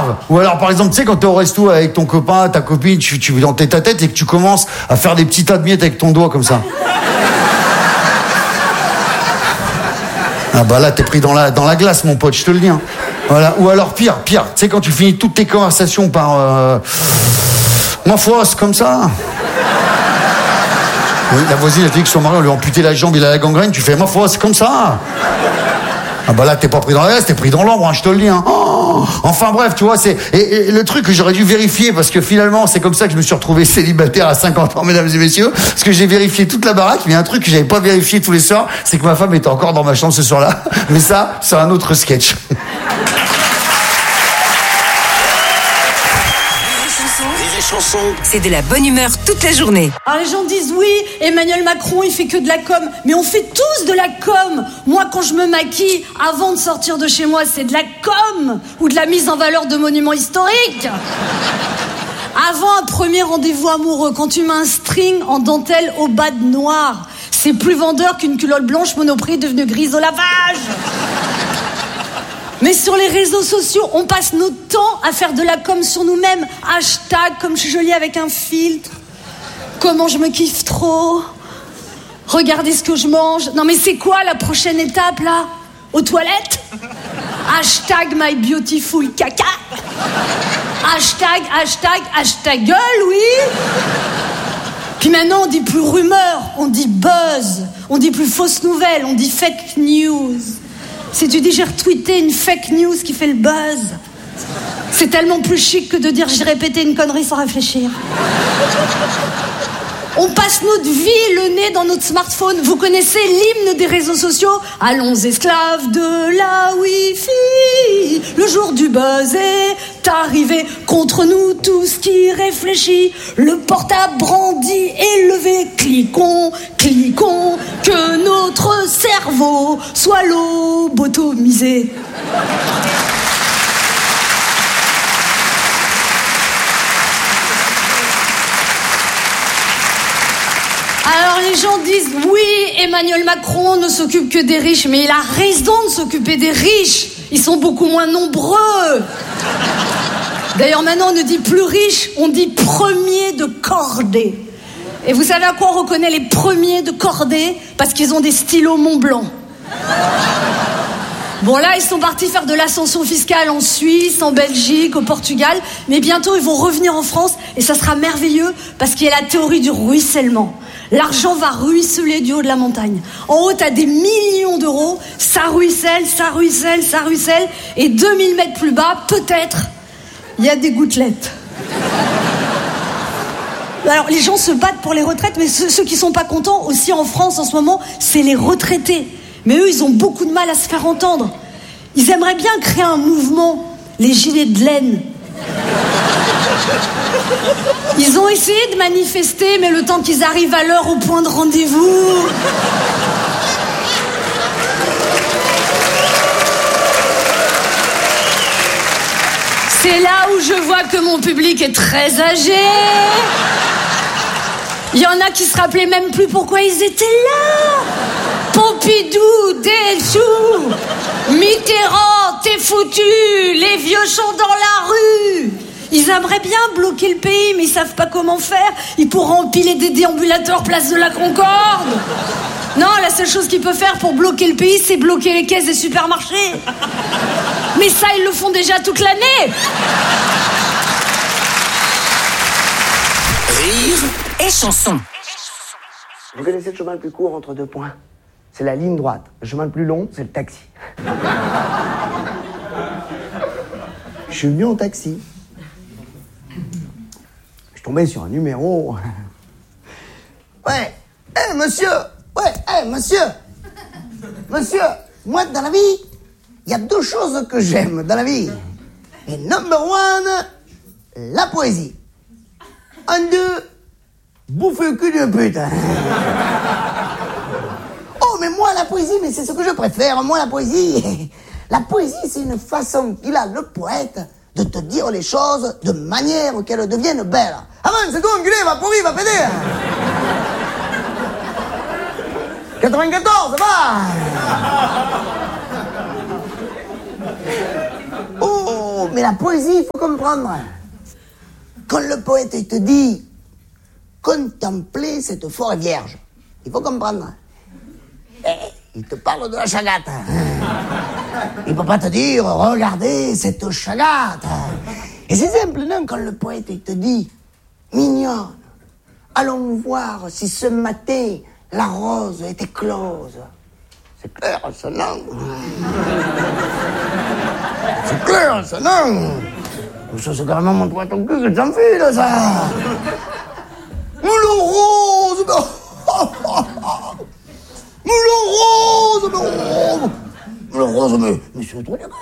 t'énerves. Ou alors, par exemple, tu sais, quand t'es au resto avec ton copain, ta copine, tu dans tête à tête et que tu commences à faire des petits tas de miettes avec ton doigt comme ça. Ah bah là, t'es pris dans la glace, mon pote, je te le dis. Hein. Voilà. Ou alors, pire, tu sais, quand tu finis toutes tes conversations par... Ma foi, c'est comme ça. Oui, la voisine a dit que son mari, on lui a amputé la jambe, il a la gangrène, tu fais, ma foi, c'est comme ça. Ah bah là, t'es pas pris dans la glace, t'es pris dans l'ombre, hein, je te le dis. Hein. Oh, enfin bref, tu vois, c'est... Et le truc que j'aurais dû vérifier, parce que finalement, c'est comme ça que je me suis retrouvé célibataire à 50 ans, mesdames et messieurs, parce que j'ai vérifié toute la baraque, mais il y a un truc que j'avais pas vérifié tous les soirs, c'est que ma femme était encore dans ma chambre ce soir-là. Mais ça, c'est un autre sketch. C'est de la bonne humeur toute la journée. Alors les gens disent oui, Emmanuel Macron il fait que de la com. Mais on fait tous de la com. Moi quand je me maquille avant de sortir de chez moi, c'est de la com ou de la mise en valeur de monuments historiques. Avant un premier rendez-vous amoureux, quand tu mets un string en dentelle au bas de noir, c'est plus vendeur qu'une culotte blanche Monoprix devenue grise au lavage. Mais sur les réseaux sociaux, on passe notre temps à faire de la com sur nous-mêmes. Hashtag, comme je suis jolie avec un filtre. Comment je me kiffe trop. Regardez ce que je mange. Non mais c'est quoi la prochaine étape là? Aux toilettes? Hashtag my beautiful caca. Hashtag gueule, oui. Puis maintenant on dit plus rumeur, on dit buzz. On dit plus fausse nouvelle, on dit fake news. Si tu dis j'ai retweeté une fake news qui fait le buzz, c'est tellement plus chic que de dire j'ai répété une connerie sans réfléchir. On passe notre vie le nez dans notre smartphone. Vous connaissez l'hymne des réseaux sociaux? Allons esclaves de la Wi-Fi. Le jour du buzz est arrivé. Contre nous tous qui réfléchit. Le portable brandi et levé. Cliquons, que notre cerveau soit lobotomisé. Alors les gens disent oui, Emmanuel Macron ne s'occupe que des riches, mais il a raison de s'occuper des riches. Ils sont beaucoup moins nombreux. D'ailleurs maintenant on ne dit plus riche, on dit premier de cordée. Et vous savez à quoi on reconnaît les premiers de cordée? Parce qu'ils ont des stylos Montblanc. Bon là ils sont partis faire de l'ascension fiscale en Suisse, en Belgique, au Portugal, mais bientôt ils vont revenir en France et ça sera merveilleux parce qu'il y a la théorie du ruissellement. L'argent va ruisseler du haut de la montagne. En haut, t'as des millions d'euros, ça ruisselle, et 2000 mètres plus bas, peut-être, il y a des gouttelettes. Alors, les gens se battent pour les retraites, mais ceux qui sont pas contents, aussi en France en ce moment, c'est les retraités. Mais eux, ils ont beaucoup de mal à se faire entendre. Ils aimeraient bien créer un mouvement, les gilets de laine. Ils ont essayé de manifester, mais le temps qu'ils arrivent à l'heure au point de rendez-vous... C'est là où je vois que mon public est très âgé. Il y en a qui se rappelaient même plus pourquoi ils étaient là. Pompidou, Delchou, Mitterrand, t'es foutu, les vieux sont dans la rue. Ils aimeraient bien bloquer le pays, mais ils savent pas comment faire. Ils pourront empiler des déambulateurs place de la Concorde. Non, la seule chose qu'ils peuvent faire pour bloquer le pays, c'est bloquer les caisses des supermarchés. Mais ça, ils le font déjà toute l'année. Rire et chanson. Vous connaissez le chemin le plus court entre deux points? C'est la ligne droite. Le chemin le plus long, c'est le taxi. Je suis venu en taxi. Je suis tombé sur un numéro. Ouais, monsieur. Ouais, monsieur. Monsieur, moi, dans la vie, il y a deux choses que j'aime dans la vie. Et number one, la poésie. Un, deux, bouffer le cul d'une pute. Oh, mais moi, la poésie, mais c'est ce que je préfère. Moi, la poésie, c'est une façon qu'il a, le poète, de te dire les choses de manière qu'elles deviennent belles. Avance, c'est tout, enculé, va pourri, va péter. 94, va. Oh, mais la poésie, il faut comprendre. Quand le poète il te dit « Contemplez cette forêt vierge », il faut comprendre. Il te parle de la chagate. Il peut pas te dire « Regardez cette chagate ». Et c'est simple, non? Quand le poète il te dit « Mignonne, allons voir si ce matin la rose est éclose ». C'est clair, ça, non? C'est clair, ça, non? Ça, c'est carrément mon doigt ton cul que j'en fais, là, ça. Moulin rose, moulin rose, moulin rose, mais c'est trop bien.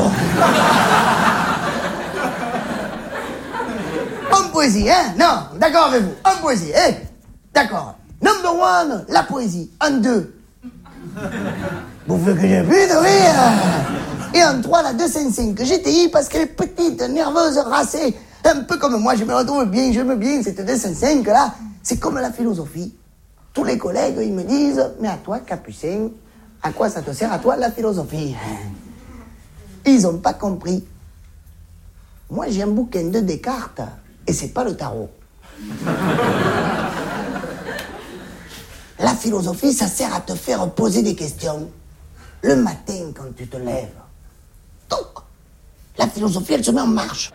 En poésie, hein? Non, d'accord avec vous. En poésie, hein? D'accord. Number one, la poésie. En deux, vous voulez que j'ai plus de rire. Et en 3, la 255 que GTI parce qu'elle est petite, nerveuse, racée, un peu comme moi, je me retrouve bien, j'aime bien cette 205 là. C'est comme la philosophie. Tous les collègues, ils me disent, mais à toi, Capucin, à quoi ça te sert à toi la philosophie? Ils ont pas compris. Moi, j'ai un bouquin de Descartes et c'est pas le tarot. La philosophie, ça sert à te faire poser des questions. Le matin, quand tu te lèves. Donc, la philosophie, elle se met en marche.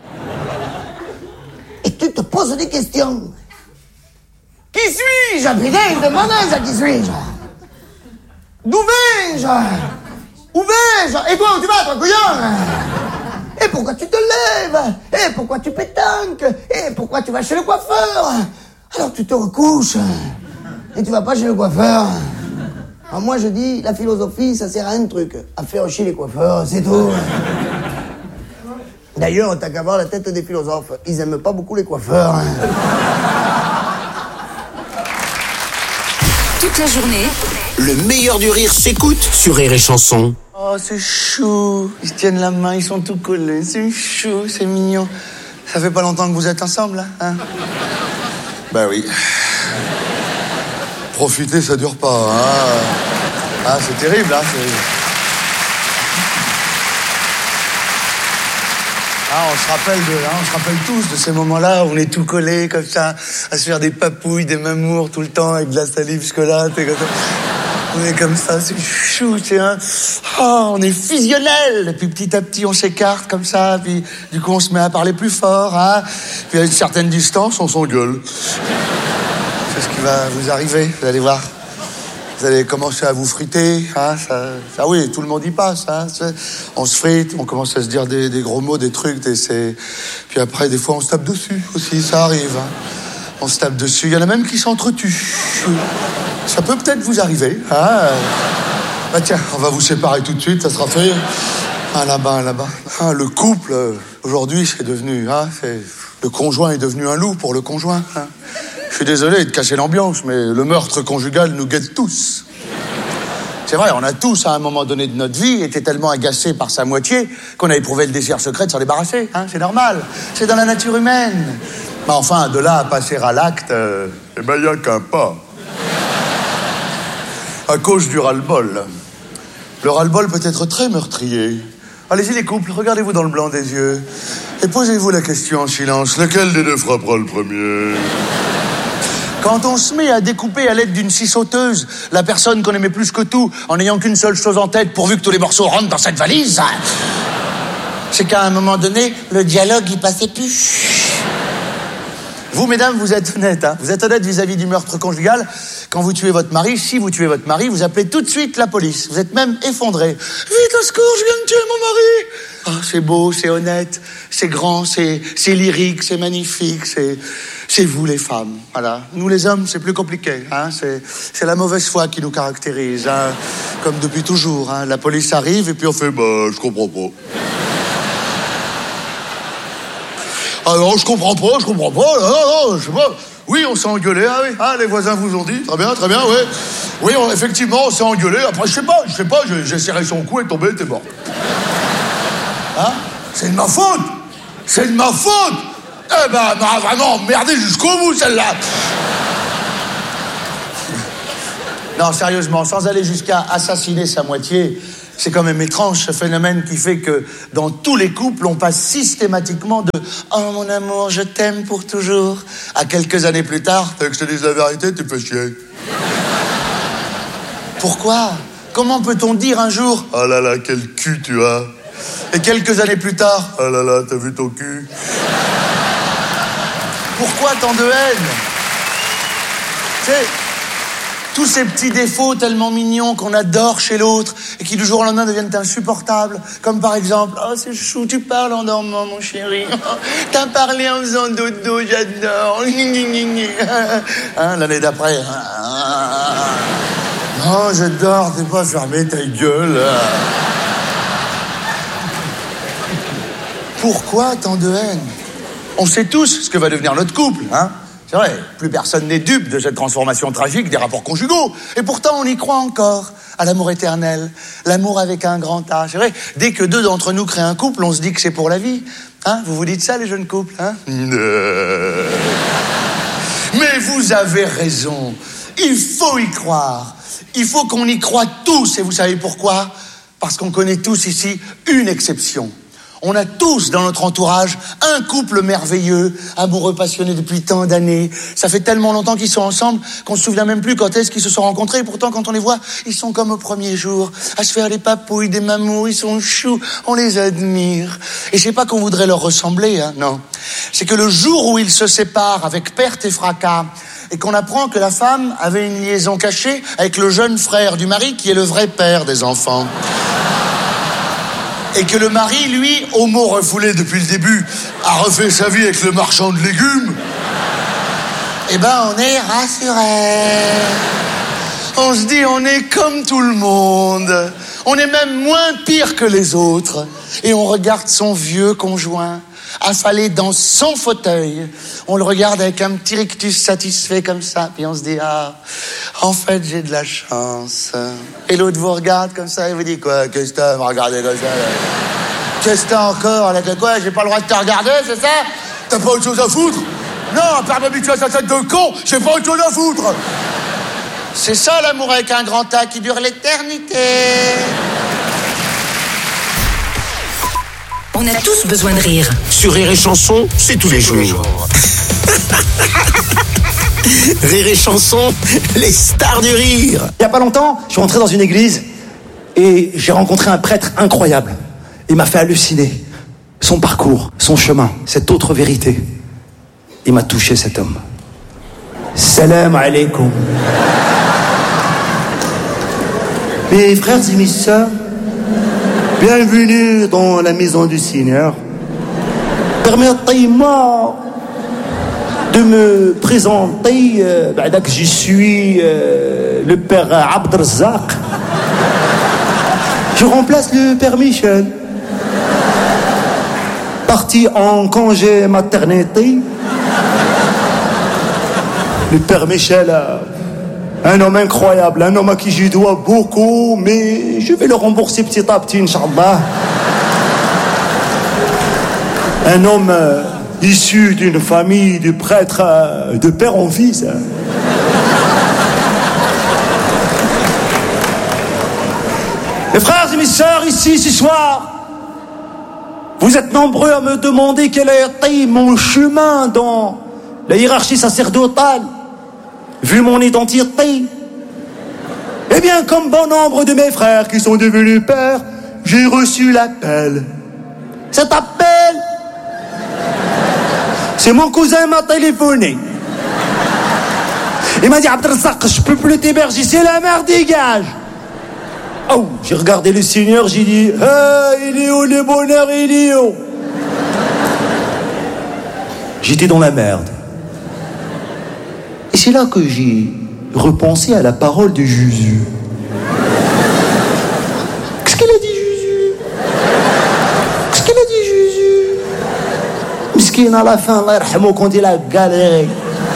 Et tu te poses des questions. Qui suis-je? Putain, demandez ça, qui suis-je? D'où vais-je? Où vais-je? Et toi, où tu vas, toi, couillon? Et pourquoi tu te lèves? Et pourquoi tu pétanques? Et pourquoi tu vas chez le coiffeur? Alors tu te recouches. Et tu vas pas chez le coiffeur. Alors moi je dis, la philosophie, ça sert à un truc, à faire chier les coiffeurs, c'est tout. D'ailleurs, t'as qu'à voir la tête des philosophes, ils aiment pas beaucoup les coiffeurs. Toute la journée, Le meilleur du rire s'écoute sur Rire et Chanson. Oh, c'est chou. Ils se tiennent la main, ils sont tout collés. C'est chou, c'est mignon. Ça fait pas longtemps que vous êtes ensemble, là, hein? Bah oui. Profiter, ça dure pas, hein. Ah, c'est terrible, hein. Ah, on se rappelle tous de ces moments-là où on est tout collés comme ça, à se faire des papouilles, des mamours tout le temps avec de la salive jusque-là, t'es comme ça. On est comme ça, c'est chou, c'est un... Oh, on est fusionnel. Et puis petit à petit, on s'écarte comme ça, puis du coup, on se met à parler plus fort, hein. Puis à une certaine distance, on s'engueule. C'est ce qui va vous arriver, vous allez voir. Vous allez commencer à vous friter, hein, ça oui, tout le monde y passe, hein. On se frite, on commence à se dire des gros mots, des trucs, puis après, des fois, on se tape dessus aussi, ça arrive, hein. On se tape dessus, il y en a même qui s'entretuent. Ça peut peut-être vous arriver, hein. Bah tiens, on va vous séparer tout de suite, ça sera fait. Ah, là-bas. Ah, le couple, aujourd'hui, c'est devenu, hein, le conjoint est devenu un loup pour le conjoint, hein. Je suis désolé de cacher l'ambiance, mais le meurtre conjugal nous guette tous. C'est vrai, on a tous, à un moment donné de notre vie, été tellement agacés par sa moitié qu'on a éprouvé le désir secret de s'en débarrasser, hein, c'est normal. C'est dans la nature humaine. Mais enfin, de là à passer à l'acte, Eh ben, y a qu'un pas. À cause du ras-le-bol. le ras-le-bol peut être très meurtrier. Allez-y les couples, regardez-vous dans le blanc des yeux et posez-vous la question en silence. Lequel des deux frappera le premier? Quand on se met à découper à l'aide d'une scie sauteuse la personne qu'on aimait plus que tout, en n'ayant qu'une seule chose en tête pourvu que tous les morceaux rentrent dans cette valise, c'est qu'à un moment donné, le dialogue y passait plus. Vous, mesdames, vous êtes honnêtes, hein. Vous êtes honnêtes vis-à-vis du meurtre conjugal. Quand vous tuez votre mari, si vous tuez votre mari, vous appelez tout de suite la police. Vous êtes même effondré. Vite, au secours, je viens de tuer mon mari. Ah, c'est beau, c'est honnête, c'est grand, c'est lyrique, c'est magnifique, c'est vous les femmes, voilà. Nous les hommes, c'est plus compliqué, hein. C'est la mauvaise foi qui nous caractérise, hein. Comme depuis toujours, hein. La police arrive et puis on fait, bah, je comprends pas. Ah non, je comprends pas, non, je sais pas. Oui, on s'est engueulé, ah oui, ah, les voisins vous ont dit, très bien, oui. Oui, effectivement, on s'est engueulé, après, je sais pas, j'ai serré son cou et tombé, t'es mort. Hein? C'est de ma faute. Eh ben, m'a vraiment emmerdé jusqu'au bout, celle-là. Non, sérieusement, sans aller jusqu'à assassiner sa moitié, C'est quand même étrange, ce phénomène qui fait que dans tous les couples, on passe systématiquement de « Oh mon amour, je t'aime pour toujours » à quelques années plus tard, « T'as que je te dise la vérité, tu fais chier. » Pourquoi ? Comment peut-on dire un jour « Oh là là, quel cul tu as » et quelques années plus tard « Oh là là, t'as vu ton cul » Pourquoi tant de haine ? Tu sais, tous ces petits défauts tellement mignons qu'on adore chez l'autre et qui du jour au lendemain deviennent insupportables. Comme par exemple, oh c'est chou, tu parles en dormant mon chéri. T'as parlé en faisant dodo, j'adore. Hein, l'année d'après. Non, j'adore, t'es pas fermé ta gueule. Pourquoi tant de haine ? On sait tous ce que va devenir notre couple, hein ? C'est vrai, plus personne n'est dupe de cette transformation tragique des rapports conjugaux. Et pourtant, on y croit encore à l'amour éternel, l'amour avec un grand A. C'est vrai, dès que deux d'entre nous créent un couple, on se dit que c'est pour la vie. Hein ? Vous vous dites ça, les jeunes couples, hein ? Mais vous avez raison. Il faut y croire. Il faut qu'on y croie tous. Et vous savez pourquoi ? Parce qu'on connaît tous ici une exception. On a tous dans notre entourage un couple merveilleux, amoureux, passionné depuis tant d'années. Ça fait tellement longtemps qu'ils sont ensemble qu'on se souvient même plus quand est-ce qu'ils se sont rencontrés. Et pourtant, quand on les voit, ils sont comme au premier jour, à se faire des papouilles, des mamours, ils sont choux, on les admire. Et c'est pas qu'on voudrait leur ressembler, hein, non. C'est que le jour où ils se séparent avec perte et fracas, et qu'on apprend que la femme avait une liaison cachée avec le jeune frère du mari qui est le vrai père des enfants. Et que le mari, lui, homo refoulé depuis le début, a refait sa vie avec le marchand de légumes. Eh ben, on est rassurés. On se dit, on est comme tout le monde. On est même moins pire que les autres. Et on regarde son vieux conjoint, affalé dans son fauteuil. On le regarde avec un petit rictus satisfait comme ça. Puis on se dit, ah, en fait, j'ai de la chance. Et l'autre vous regarde comme ça et vous dit, quoi, qu'est-ce que t'as à me regarder comme ça là ? Qu'est-ce que t'as encore là ? Quoi, j'ai pas le droit de te regarder, c'est ça ? T'as pas autre chose à foutre ? Non, à part m'habituer à sa tête de con, j'ai pas autre chose à foutre. C'est ça l'amour avec un grand A qui dure l'éternité. On a tous besoin de rire. Sur Rire et Chanson, c'est tous les jours. Rire et Chanson, les stars du rire. Il y a pas longtemps, je suis rentré dans une église et j'ai rencontré un prêtre incroyable. Il m'a fait halluciner. Son parcours, son chemin, cette autre vérité. Il m'a touché, cet homme. Salam alaikum. Mes frères et mes sœurs, bienvenue dans la maison du Seigneur. Permettez-moi de me présenter. Je suis le père Abdelrazak. Je remplace le père Michel, parti en congé maternité. Le père Michel, un homme incroyable, un homme à qui je dois beaucoup, mais je vais le rembourser petit à petit, Inch'Allah. Un homme issu d'une famille de prêtres de père en fils. Mes frères et mes sœurs, ici, ce soir, vous êtes nombreux à me demander quel a été mon chemin dans la hiérarchie sacerdotale, vu mon identité. Eh bien, comme bon nombre de mes frères qui sont devenus pères, j'ai reçu l'appel. Cet appel, c'est mon cousin m'a téléphoné. Il m'a dit, Abdelrazak, je peux plus t'héberger, c'est la merde, dégage. Oh, j'ai regardé le Seigneur, j'ai dit, il est où le bonheur, il est où? J'étais dans la merde. Et c'est là que j'ai repensé à la parole de Jésus. Qu'est-ce qu'il a dit, Jésus? Qu'est-ce qu'il a dit, Jésus? Miskin à la fin, Allah yarhamou, quand il a galéré.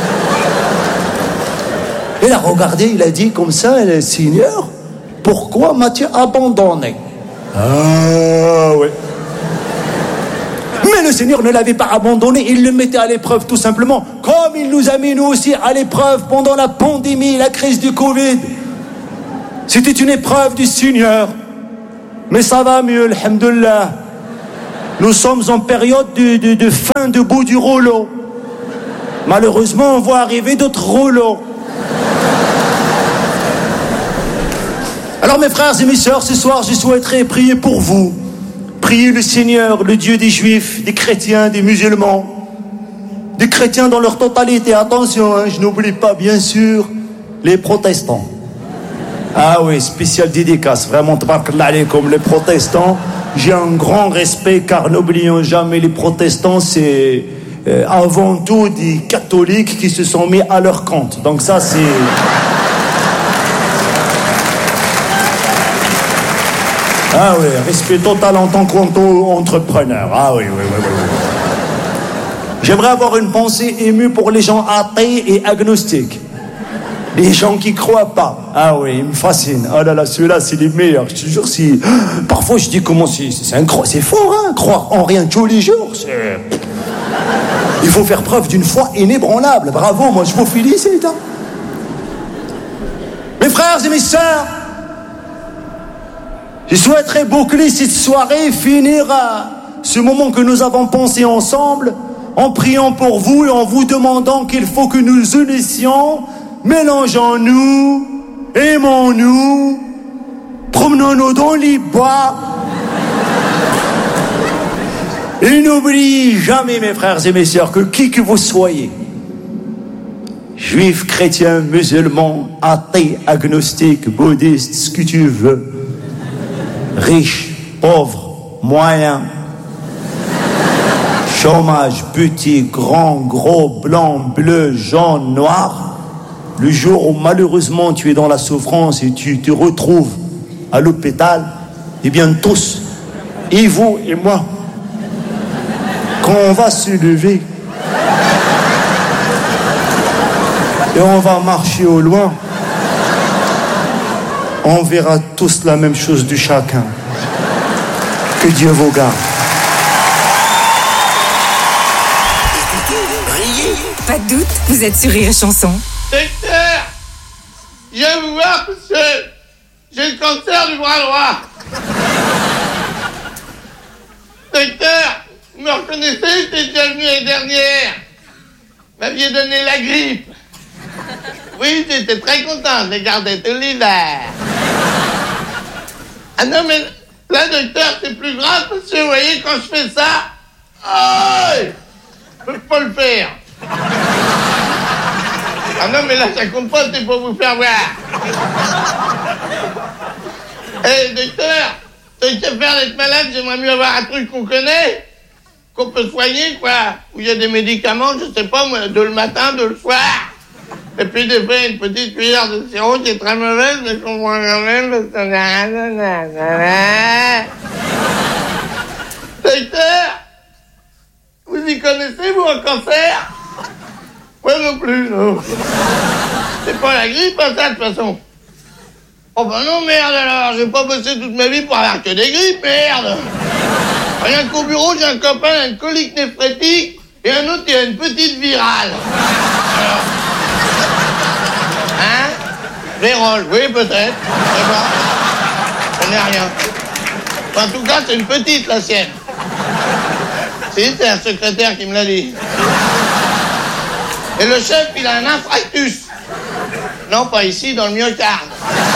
Il a regardé, il a dit comme ça, le Seigneur, pourquoi m'as-tu abandonné? Ah ouais. Mais le Seigneur ne l'avait pas abandonné, il le mettait à l'épreuve tout simplement, comme il nous a mis nous aussi à l'épreuve pendant la pandémie, la crise du Covid. C'était une épreuve du Seigneur. Mais ça va mieux, alhamdoulilah. Nous sommes en période de fin de bout du rouleau. Malheureusement, on voit arriver d'autres rouleaux. Alors mes frères et mes sœurs, ce soir, je souhaiterais prier pour vous. Prier le Seigneur, le Dieu des Juifs, des chrétiens, des musulmans, des chrétiens dans leur totalité. Attention, hein, je n'oublie pas, bien sûr, les protestants. Ah oui, spécial dédicace, vraiment, tabarakallah alaykoum, les protestants. J'ai un grand respect, car n'oublions jamais, les protestants, c'est avant tout des catholiques qui se sont mis à leur compte. Donc ça, c'est... Ah oui, respect total en tant qu'entrepreneur. Ah oui. J'aimerais avoir une pensée émue pour les gens athées et agnostiques. Les gens qui croient pas. Ah oui, ils me fascinent. Oh là là, ceux-là, c'est les meilleurs. Je te jure, si... Parfois, je dis comment c'est fort, hein, croire en rien tous les jours. Il faut faire preuve d'une foi inébranlable. Bravo, moi, je vous félicite. Hein. Mes frères et mes sœurs, je souhaiterais boucler cette soirée, finir ce moment que nous avons pensé ensemble, en priant pour vous et en vous demandant qu'il faut que nous unissions, mélangeons-nous, aimons-nous, promenons-nous dans les bois. Et n'oubliez jamais, mes frères et mes sœurs, que qui que vous soyez, juifs, chrétiens, musulmans, athées, agnostiques, bouddhistes, ce que tu veux, riches, pauvres, moyens, chômage, petit, grand, gros, blanc, bleu, jaune, noir, le jour où malheureusement tu es dans la souffrance et tu te retrouves à l'hôpital, eh bien tous, et vous et moi, quand on va se lever et on va marcher au loin, on verra tous la même chose de chacun. Que Dieu vous garde. Pas de doute, vous êtes sur Rire et Chanson. Docteur, je viens vous voir parce que j'ai le cancer du bras droit. Docteur, vous me reconnaissez, j'étais déjà venu l'année dernière. Vous m'aviez donné la grippe. Oui, j'étais très content, je l'ai gardé tout l'hiver. Ah non, mais là, docteur, c'est plus grave parce que vous voyez, quand je fais ça, oh, je peux pas le faire. Ah non, mais là, ça compte pas, c'est pour vous faire voir. Eh, docteur, tant qu'à faire d'être malade, j'aimerais mieux avoir un truc qu'on connaît, qu'on peut soigner, quoi. Où il y a des médicaments, je sais pas, moi, de le matin, de le soir. Et puis des fois, une petite cuillère de sirop qui est très mauvaise, mais qu'on voit quand même. Docteur, vous y connaissez, vous, un cancer? Moi non plus, non. C'est pas la grippe, hein, ça, de toute façon. Oh ben non, merde, alors, j'ai pas bossé toute ma vie pour avoir que des grippes, merde. Rien qu'au bureau, j'ai un copain, il a une colique néphrétique, et un autre, il a une petite virale. Alors... Hein? Vérole, oui, peut-être. Je sais pas. Je connais rien. Enfin, en tout cas, c'est une petite, la sienne. Si, c'est un secrétaire qui me l'a dit. Et le chef, il a un infarctus. Non, pas ici, dans le myocarde.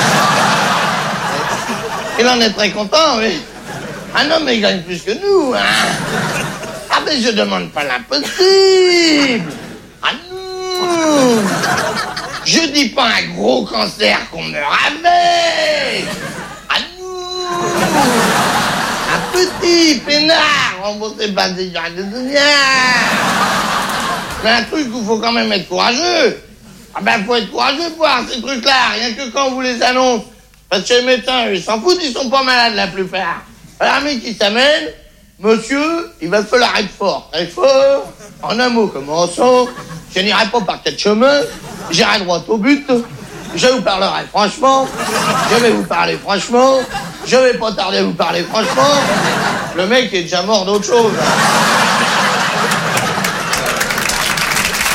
Il en est très content, oui. Ah non, mais il gagne plus que nous, hein. Ah, mais je demande pas l'impossible. Ah non. Je dis pas un gros cancer qu'on meurt avec. Ah non. Un petit peinard remboursé par des gens de dunia. Mais un truc où il faut quand même être courageux. Ah ben, faut être courageux pour voir ces trucs-là, rien que quand on vous les annonce. Parce que les médecins, ils s'en foutent, ils sont pas malades la plupart. Alors, un mec qui s'amène, monsieur, il va falloir être fort. Être fort, en un mot, commençons. Je n'irai pas par 4 chemins, j'irai droit au but. Je vous parlerai franchement, je vais vous parler franchement, je vais pas tarder à vous parler franchement. Le mec est déjà mort d'autre chose.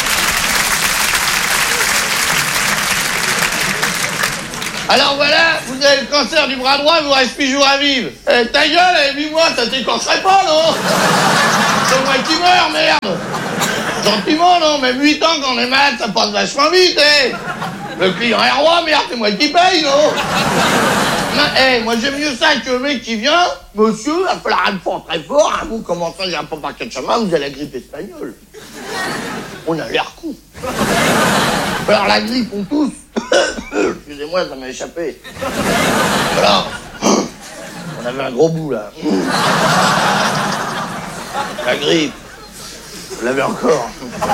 Alors voilà, vous vous avez le cancer du bras droit, il vous reste 8 jours à vivre. Eh, ta gueule, 8 mois, ça t'écorcherait pas, non? C'est moi qui meurs, merde. Gentiment, non, même 8 ans quand on est malade, ça passe vachement vite, eh. Le client est roi, merde, c'est moi qui paye, non? Moi j'aime mieux ça que le mec qui vient, monsieur, il va falloir un fort très fort, hein, vous commencez à pas par quel chemin, vous avez la grippe espagnole. On a l'air con. Alors la grippe, on tousse. Excusez-moi, ça m'a échappé. Voilà. On avait un gros bout, là. La grippe. Vous l'avez encore.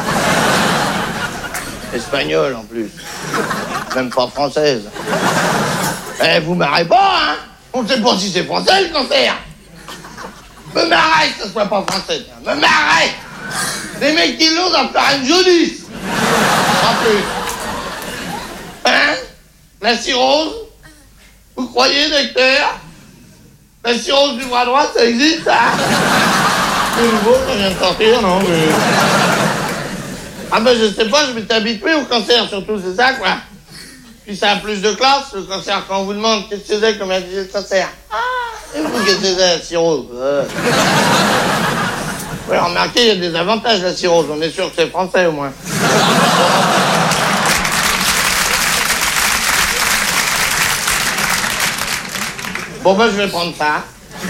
Espagnole, en plus. Même pas française. Eh, vous marrez pas, hein? On ne sait pas si c'est français, le cancer. Me marrez que ça soit pas français, tiens. Me marrez. Les mecs qui l'ont doivent faire une jaunisse. En plus. Hein? La cirrhose? Vous croyez, docteur? La cirrhose du bras droit, ça existe, ça? C'est nouveau, ça vient de sortir, non? Mais... Ah ben, je sais pas, je m'étais habitué au cancer, surtout, c'est ça, quoi. Puis ça a plus de classe, le cancer, quand on vous demande qu'est-ce que c'est, comment dit le cancer. Ah, et vous, qu'est-ce que c'est, la cirrhose? Ouais, remarquez, il y a des avantages, la cirrhose. On est sûr que c'est français, au moins. Bon, ben, je vais prendre ça.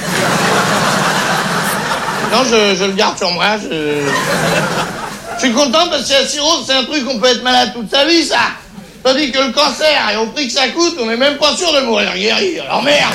Non, je le garde sur moi, Je suis content parce que la cirrhose, c'est un truc qu'on peut être malade toute sa vie, ça. Tandis que le cancer, et au prix que ça coûte, on n'est même pas sûr de mourir guéri. Alors merde.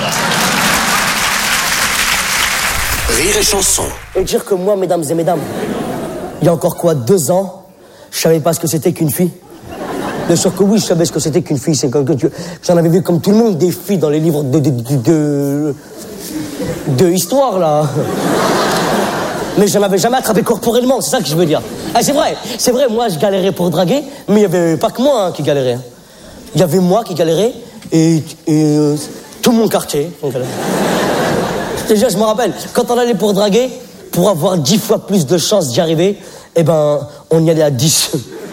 Rire et chanson. Et dire que moi, mesdames et mesdames, il y a encore quoi, 2 ans, je savais pas ce que c'était qu'une fille. Bien sûr que oui, je savais ce que c'était qu'une fille. C'est comme que j'en avais vu comme tout le monde des filles dans les livres de histoire, là. Mais je n'avais jamais attrapé corporellement, c'est ça que je veux dire. Ah, c'est vrai, moi je galérais pour draguer, mais il n'y avait pas que moi qui galérais. Il y avait moi qui galérais et tout mon quartier. Déjà, je me rappelle, quand on allait pour draguer, pour avoir 10 fois plus de chances d'y arriver, eh ben, on y allait à 10.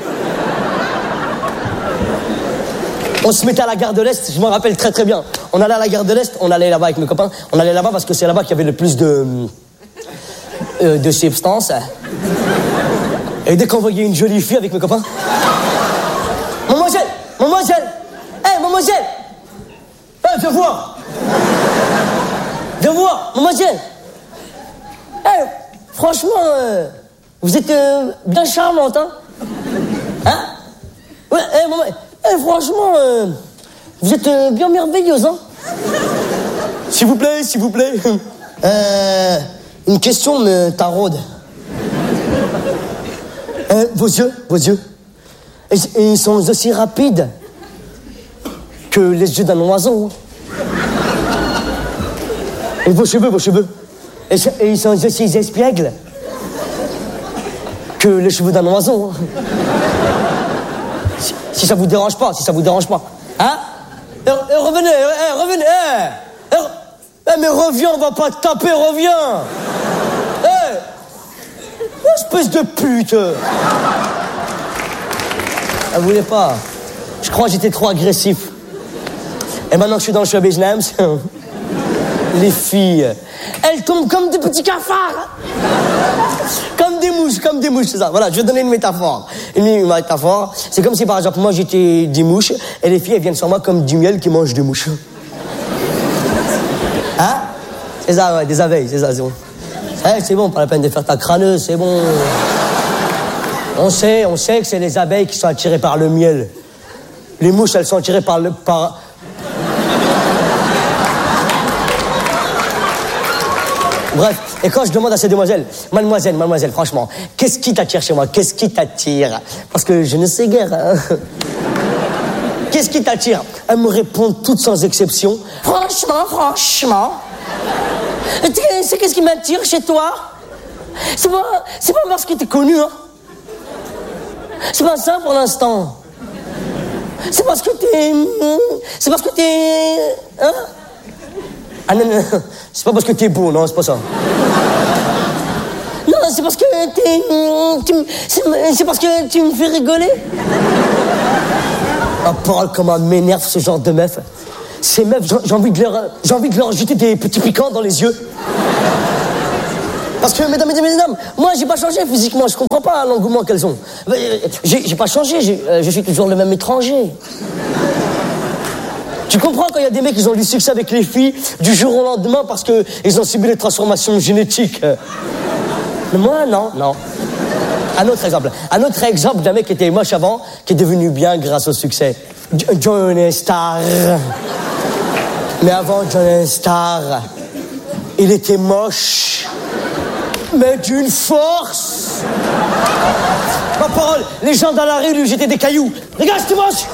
On se mettait à la gare de l'Est, je me rappelle très très bien. On allait à la gare de l'Est, on allait là-bas avec mes copains, on allait là-bas parce que c'est là-bas qu'il y avait le plus de substances. Et dès qu'on voyait une jolie fille avec mes copains... Mademoiselle, mademoiselle, viens voir, mademoiselle. Franchement, vous êtes bien charmante, hein? Hein? Ouais, franchement, vous êtes bien merveilleuse, hein? S'il vous plaît. Une question me taraude. Vos yeux, ils sont aussi rapides que les yeux d'un oiseau. Et vos cheveux, et ils sont aussi espiègles que les cheveux d'un oiseau. Si ça vous dérange pas, hein? Revenez, mais reviens, on va pas te taper, reviens. Espèce de pute. Elle voulait pas. Je crois que j'étais trop agressif. Et maintenant que je suis dans le show business, les filles, elles tombent comme des petits cafards. Comme des mouches, c'est ça. Voilà, je vais donner une métaphore. Une métaphore, c'est comme si par exemple moi j'étais des mouches et les filles elles viennent sur moi comme du miel qui mange des mouches. Hein? C'est ça, ouais, des abeilles, c'est ça, c'est bon. C'est bon, pas la peine de faire ta crâneuse, c'est bon. On sait que c'est les abeilles qui sont attirées par le miel. Les mouches, elles sont attirées par Bref, et quand je demande à ces demoiselles, mademoiselle, franchement, qu'est-ce qui t'attire chez moi? Qu'est-ce qui t'attire? Parce que je ne sais guère. Hein. Qu'est-ce qui t'attire? Elles me répondent toutes sans exception. Franchement. C'est qu'est-ce qui m'attire chez toi? C'est pas parce que t'es connu, hein. C'est pas ça pour l'instant. C'est parce que t'es... Hein? Ah non, c'est pas parce que t'es beau, non, c'est pas ça. Non, c'est parce que c'est parce que tu me fais rigoler. Ah, parle comment m'énerve ce genre de meuf. Ces meufs, j'ai envie de leur jeter des petits piquants dans les yeux. Parce que, mesdames, moi, j'ai pas changé physiquement, je comprends pas l'engouement qu'elles ont. J'ai pas changé, je suis toujours le même étranger. Tu comprends quand il y a des mecs qui ont du succès avec les filles du jour au lendemain parce qu'ils ont subi des transformations génétiques. Mais moi, non. Un autre exemple d'un mec qui était moche avant, qui est devenu bien grâce au succès. Johnny Starr. Mais avant Johnny Starr, il était moche, mais d'une force. Ma parole, les gens dans la rue lui jetaient des cailloux. Regarde, c'est moche.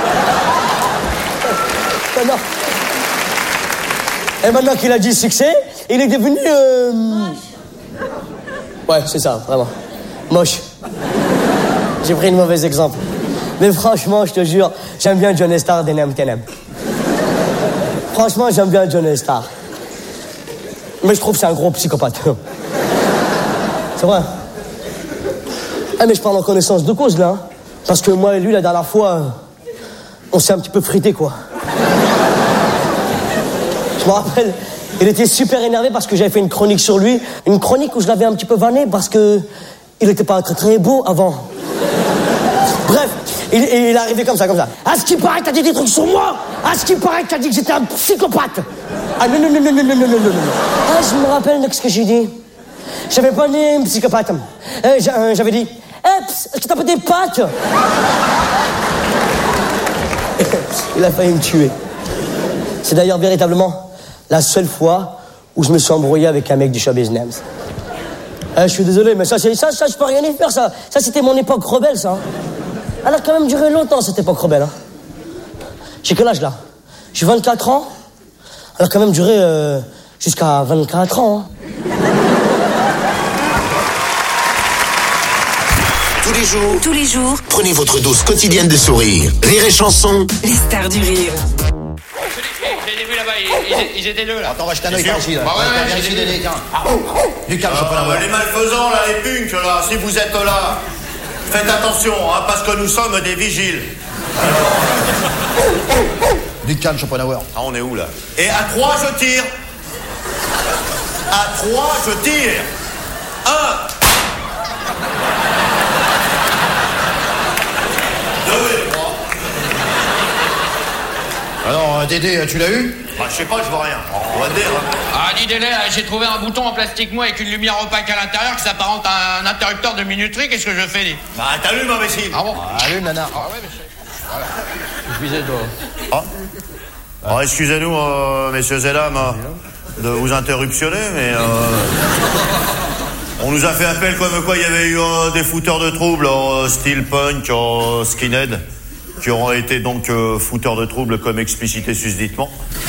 Non. Et maintenant qu'il a du succès, il est devenu... Ouais, c'est ça, vraiment. Moche. J'ai pris un mauvais exemple. Mais franchement, je te jure, j'aime bien Johnny Starr d'Enem Tenem. Franchement, j'aime bien Johnny Starr. Mais je trouve que c'est un gros psychopathe. C'est vrai. Ah, mais je parle en connaissance de cause, là. Hein. Parce que moi et lui, la dernière fois, on s'est un petit peu frité, quoi. Je me rappelle, il était super énervé parce que j'avais fait une chronique sur lui. Une chronique où je l'avais un petit peu vanné parce que il était pas très très beau avant. Bref, il est arrivé comme ça. À ce qui paraît, t'as dit des trucs sur moi. À ce qui paraît, t'as dit que j'étais un psychopathe. Ah non. Ah, je me rappelle de ce que j'ai dit. J'avais pas né un psychopathe. J'avais dit, est-ce que t'as pas des pattes? Il a failli me tuer. C'est d'ailleurs véritablement la seule fois où je me suis embrouillé avec un mec du show business. Je suis désolé, mais ça, je peux rien y faire, ça. Ça, c'était mon époque rebelle, ça. Elle a quand même duré longtemps, cette époque rebelle. Hein. J'ai quel âge, là? J'ai 24 ans. Elle a quand même duré jusqu'à 24 ans. Hein. Tous les jours, prenez votre dose quotidienne de sourire. Rire et Chanson. Les stars du rire. J'ai vu là-bas, ils étaient deux là. Attends, on va jeter un œil par ici là. Bah ouais, j'ai des Du calme, je peux l'avoir. Les malfaisants là, les punks là, si vous êtes là, faites attention, hein, parce que nous sommes des vigiles. Du calme, Schopenhauer. Ah, on est où là? Et à 3, je tire. À 3, je tire. 1. 2 et 3. Alors, Dédé, tu l'as eu? Bah, je sais pas, je vois rien. On va dire. Ah, dis Délé, j'ai trouvé un bouton en plastique mou avec une lumière opaque à l'intérieur qui s'apparente à un interrupteur de minuterie. Qu'est-ce que je fais, dis? Bah, t'allumes, imbécile. Ah bon? Allume, nana. Ah ouais, monsieur. Voilà. Excusez-toi. Alors, excusez-nous, messieurs et dames, de vous interruptionner, mais on nous a fait appel comme quoi il y avait eu des fouteurs de troubles, style punk, skinhead, qui auront été donc fouteurs de troubles comme explicité susditement.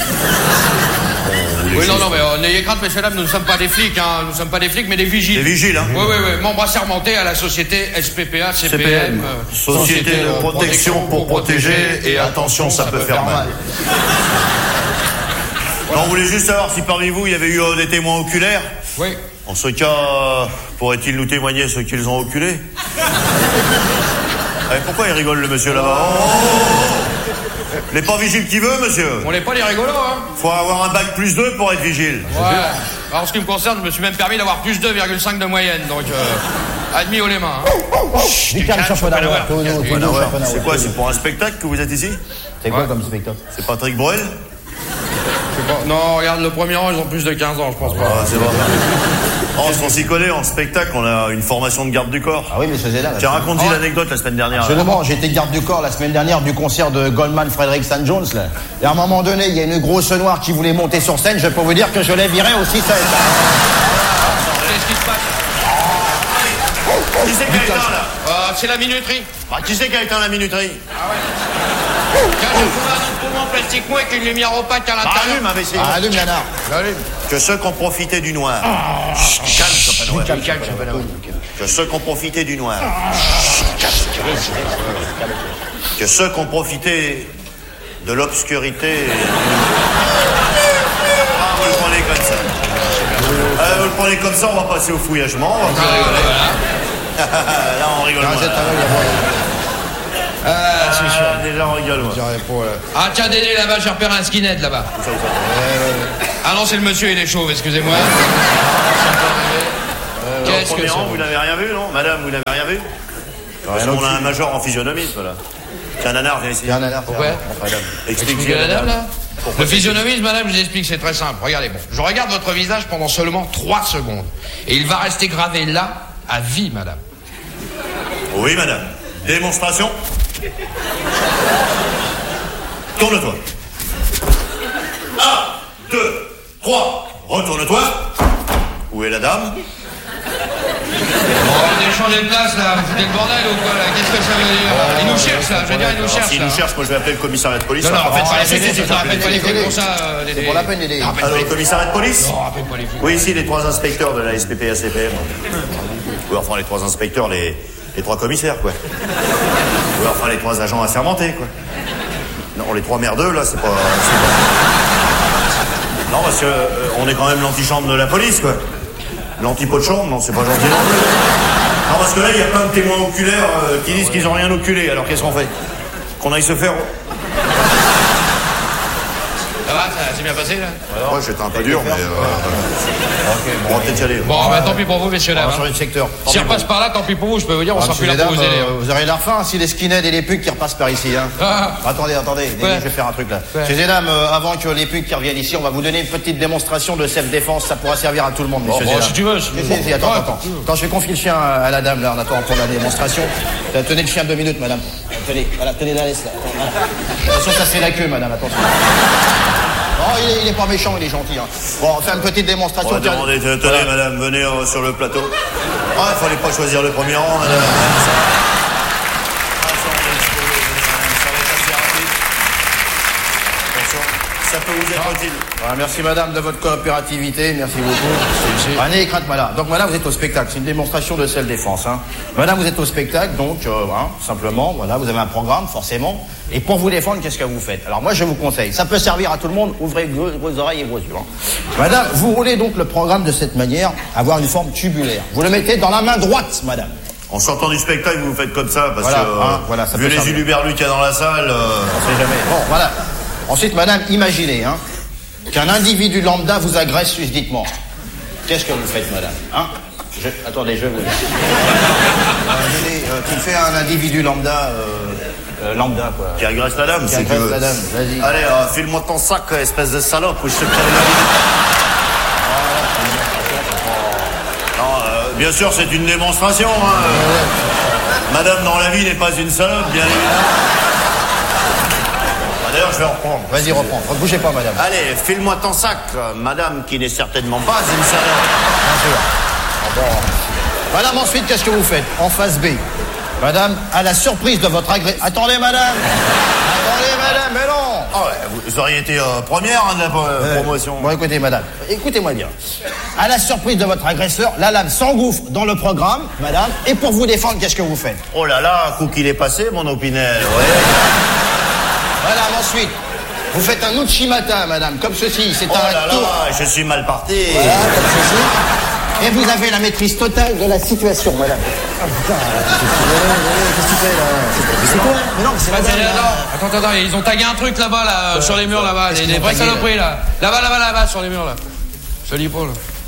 Oui, non, mais n'ayez crainte, messieurs, dames, nous ne sommes pas des flics, hein. Nous ne sommes pas des flics, mais des vigiles. Des vigiles, hein. Oui, membres assermentés à la société SPPA, CPM. Société de protection pour protéger, et attention, ça peut faire mal. Alors, on voulait juste savoir si parmi vous, il y avait eu des témoins oculaires. Oui. En ce cas, pourrait-il nous témoigner ce qu'ils ont oculé? Pourquoi il rigole, le monsieur là-bas? Il n'est pas vigile qui veut, monsieur. On n'est pas les rigolos, hein. Faut avoir un bac plus 2 pour être vigile. Ouais. Alors, en ce qui me concerne, je me suis même permis d'avoir plus 2,5 de moyenne, donc admis haut les mains. Hein. Du calme, Schopenhauer. C'est quoi, c'est pour un spectacle que vous êtes ici? C'est quoi comme spectacle? C'est Patrick Bruel? Non, regarde, le premier rang, ils ont plus de 15 ans, je pense pas. Ah, c'est vrai. On s'y connaît en spectacle, on a une formation de garde du corps. Ah oui, mais c'est là. Tiens, raconte-y l'anecdote la semaine dernière. Absolument, j'étais garde du corps la semaine dernière du concert de Goldman Frederick St. Jones. Là. Et à un moment donné, il y a une grosse noire qui voulait monter sur scène. Je peux vous dire que je l'ai virée aussi sec. Qu'est-ce qui se passe? Qui c'est qui a éteint là? C'est la minuterie. Bah, qui c'est qui a éteint la minuterie? Ah ouais. Tiens, j'ai trouvé un autre poumon en plastique mou avec une lumière opaque à l'intérieur. Allume, imbécile. Allume, nana. Allume. Que ceux qui ont profité du noir. Calme, Schopenhauer. Calme, Schopenhauer. Que ceux qui ont profité du noir. Que ceux qui ont profité de l'obscurité. Ah, vous le prenez comme ça. Vous le prenez comme ça, on va passer au fouillagement. On va rigoler. Là, on rigole moins. Ah, c'est sûr. Déjà, on rigole, moi. Ah, tiens, Dédé, là-bas, j'ai repéré un skinhead, là-bas. Ah non, c'est le monsieur, il est chauve, excusez-moi. Qu'est-ce que c'est? Vous n'avez rien vu, non? Madame, vous n'avez rien vu? Parce qu'on a un major en physionomisme, là. C'est un nanar, viens ici. Un nanar. Pourquoi? Expliquez à la dame, là. Le physionomisme, madame, je vous explique, c'est très simple. Regardez, bon, je regarde votre visage pendant seulement 3 secondes. Et il va rester gravé là, à vie, madame. Oui, madame. Démonstration. Tourne-toi. 1, 2, 3. Retourne-toi. Où est la dame? On a changé de place, là. Vous foutez le bordel ou quoi, là? Qu'est-ce que ça veut dire? Il nous cherche, là. Je veux dire, il nous cherche, s'il là. nous cherche, moi, je vais appeler le commissariat de police. Non, non, faites pas les flics, faites pas les flics pour ça, Dédé. C'est pour la peine, Dédé. Alors, le commissariat de police? Non, faites pas les flics. Oui, ici, les 3 inspecteurs de la SPP ACPM. Oui, enfin, les 3 inspecteurs, les 3 commissaires, quoi. Oui, enfin, les 3 agents assermentés, quoi. Non, les 3 merdeux, là, c'est pas... Non, parce que on est quand même l'antichambre de la police, quoi. L'anti-pot de chambre, non, c'est pas gentil non plus. Non, parce que là, il y a plein de témoins oculaires qui disent qu'ils ont rien oculé. Alors, qu'est-ce qu'on fait? Qu'on aille se faire... Ça va, ça s'est bien passé, là? Ouais, j'étais un peu dur, mais... on va peut-être y aller. Bon, bah tant pis pour vous, messieurs, dames. On va changer de secteur. Si on repasse par là, tant pis pour vous, je peux vous dire, on sera plus là pour vous aider. Vous aurez l'air fin si les skinheads et les pugs qui repassent par ici. Hein. Attendez, je vais faire un truc là. Chez les dames, avant que les pugs qui reviennent ici, on va vous donner une petite démonstration de self-défense. Ça pourra servir à tout le monde, messieurs et dames. Si tu veux. Attends. Quand je vais confier le chien à la dame, là, en attendant pour la démonstration. Tenez le chien 2 minutes, madame. Tenez, voilà, tenez la laisse là. Attention, ça c'est la queue, madame, attention. Non, il est pas méchant, il est gentil. Hein. Bon, on fait une petite démonstration. Tenez, madame, venez sur le plateau. Ah, il fallait pas choisir le premier rang, madame. Ça peut vous être utile. Voilà, merci madame de votre coopérativité, merci beaucoup. N'ayez crainte madame. Donc madame, vous êtes au spectacle, c'est une démonstration de self-défense. Hein. Madame, vous êtes au spectacle, donc simplement, voilà, vous avez un programme, forcément. Et pour vous défendre, qu'est-ce que vous faites? Alors moi, je vous conseille, ça peut servir à tout le monde, ouvrez vos oreilles et vos yeux. Hein. Madame, vous roulez donc le programme de cette manière, avoir une forme tubulaire. Vous le mettez dans la main droite, madame. En sortant du spectacle, vous faites comme ça, parce voilà, que vu les uluberlus qu'il y a dans la salle... On sait jamais. Bon, voilà. Ensuite, madame, imaginez qu'un individu lambda vous agresse susditement. Qu'est-ce que vous faites, madame? Attendez, je vous dis. Tu fais un individu lambda, quoi. Qui agresse la dame, Qui agresse la dame, vas-y. Allez, file-moi ton sac, espèce de salope, ou je te crève la vie. Non, bien sûr, c'est une démonstration. Madame, dans la vie, n'est pas une salope, bien évidemment. D'ailleurs, je vais reprendre. Vas-y, reprends. Ne bougez pas, madame. Allez, file-moi ton sac, madame, qui n'est certainement pas une salope. Bien sûr. Bon. Madame, ensuite, qu'est-ce que vous faites? En phase B. Madame, à la surprise de votre agresseur... Attendez, madame, mais non. Ah ouais, vous auriez été première de la promotion. Bon, écoutez, madame, écoutez-moi bien. À la surprise de votre agresseur, la lame s'engouffre dans le programme, madame, et pour vous défendre, qu'est-ce que vous faites? Oh là là, coup qu'il est passé, mon Opinel, ouais. Madame, ensuite, vous faites un Uchimata, madame, comme ceci. C'est un tour. Je suis mal parti. Voilà, comme ceci. Et vous avez la maîtrise totale de la situation, madame. Ah putain, qu'est-ce que tu fais là? C'est quoi? Mais non, c'est madame. Attends, ils ont tagué un truc là-bas, là, sur les murs là-bas. Des vraies saloperies là. Là-bas, sur les murs là. Joli Paul.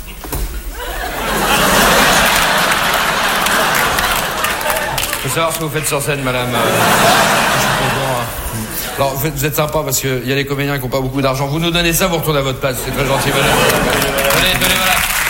Je veux savoir ce que vous faites sur scène, madame. Je suis content. Alors, vous êtes sympa parce qu'il y a des comédiens qui n'ont pas beaucoup d'argent. Vous nous donnez ça, vous retournez à votre place. C'est très gentil, madame. Tenez, voilà.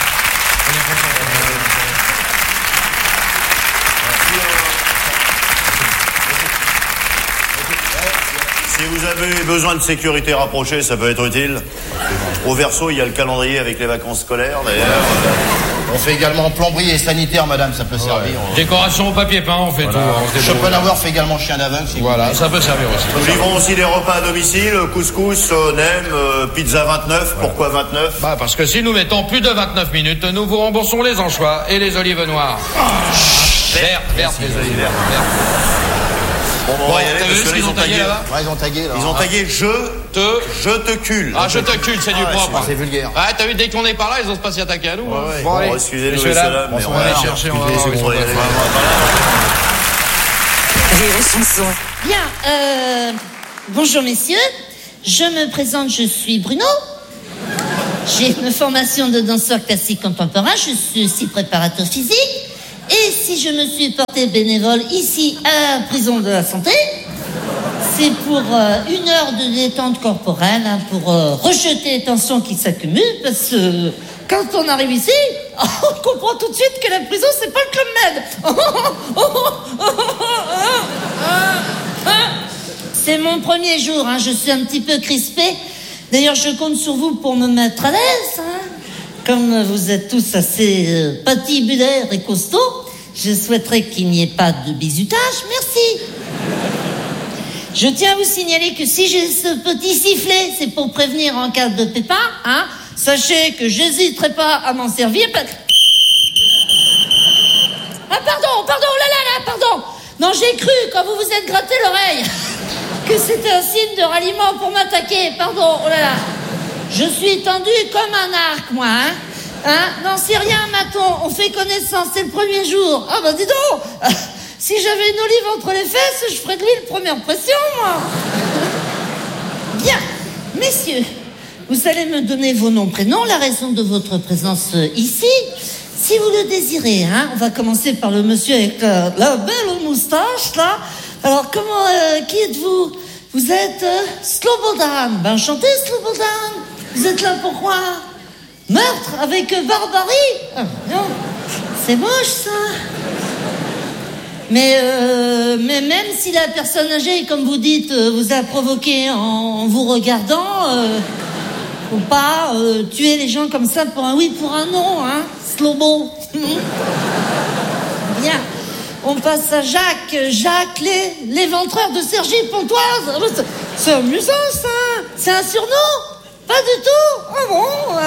Si vous avez besoin de sécurité rapprochée, ça peut être utile. Au verso, il y a le calendrier avec les vacances scolaires, d'ailleurs. On fait également plomberie et sanitaire, madame, ça peut servir. Décoration au papier peint, on fait tout. Schopenhauer fait également chien d'aveugle. Voilà, ça peut servir aussi. Nous livrons aussi des repas à domicile, couscous, nem, pizza 29. Pourquoi 29? Parce que si nous mettons plus de 29 minutes, nous vous remboursons les anchois et les olives noires. Vert, les olives vertes. Bon, on va y aller, t'as vu ce qu'ils ont tagué là-bas? Ouais, ils ont tagué là. Ils ont tagué je te cule. Ah, je te cule, c'est du propre. C'est vulgaire. Ah, t'as vu, dès qu'on est par là, ils osent pas s'y attaquer à nous. Bon, allez, excusez-nous, messieurs, dames, mais on va aller chercher, on va voir. y aller. et Chanson. Bien, bonjour messieurs. Je me présente, je suis Bruno. J'ai une formation de danseur classique contemporain. Je suis aussi préparateur physique. Et si je me suis porté bénévole ici à la prison de la santé, c'est pour 1 heure de détente corporelle, hein, pour rejeter les tensions qui s'accumulent, parce que quand on arrive ici, on comprend tout de suite que la prison, c'est pas le Club Med. C'est mon premier jour, hein, je suis un petit peu crispée. D'ailleurs, je compte sur vous pour me mettre à l'aise, hein. Comme vous êtes tous assez patibulaires et costauds, je souhaiterais qu'il n'y ait pas de bizutage. Merci. Je tiens à vous signaler que si j'ai ce petit sifflet, c'est pour prévenir en cas de pépin, hein. Sachez que j'hésiterai pas à m'en servir. Ah pardon, pardon. Non, j'ai cru quand vous vous êtes gratté l'oreille que c'était un signe de ralliement pour m'attaquer. Pardon, oh là là. Je suis tendue comme un arc, moi, hein. Non, c'est rien, Maton, on fait connaissance, c'est le premier jour. Ah bah dis donc, si j'avais une olive entre les fesses, je ferais de lui le première pression, moi. Bien, messieurs, vous allez me donner vos noms, prénoms, la raison de votre présence ici. Si vous le désirez, hein, on va commencer par le monsieur avec la belle moustache, là. Alors, qui êtes-vous? Vous êtes Slobodan. Ben, enchanté, Slobodan. Vous êtes là pourquoi? Meurtre avec barbarie? Ah, non, c'est moche, ça. Mais même si la personne âgée, comme vous dites, vous a provoqué en vous regardant, faut pas tuer les gens comme ça pour un oui, pour un non, hein, Slobo. Bien. On passe à Jacques, l'éventreur de Cergy-Pontoise. C'est amusant, ça. C'est un surnom? Pas du tout. Ah bon?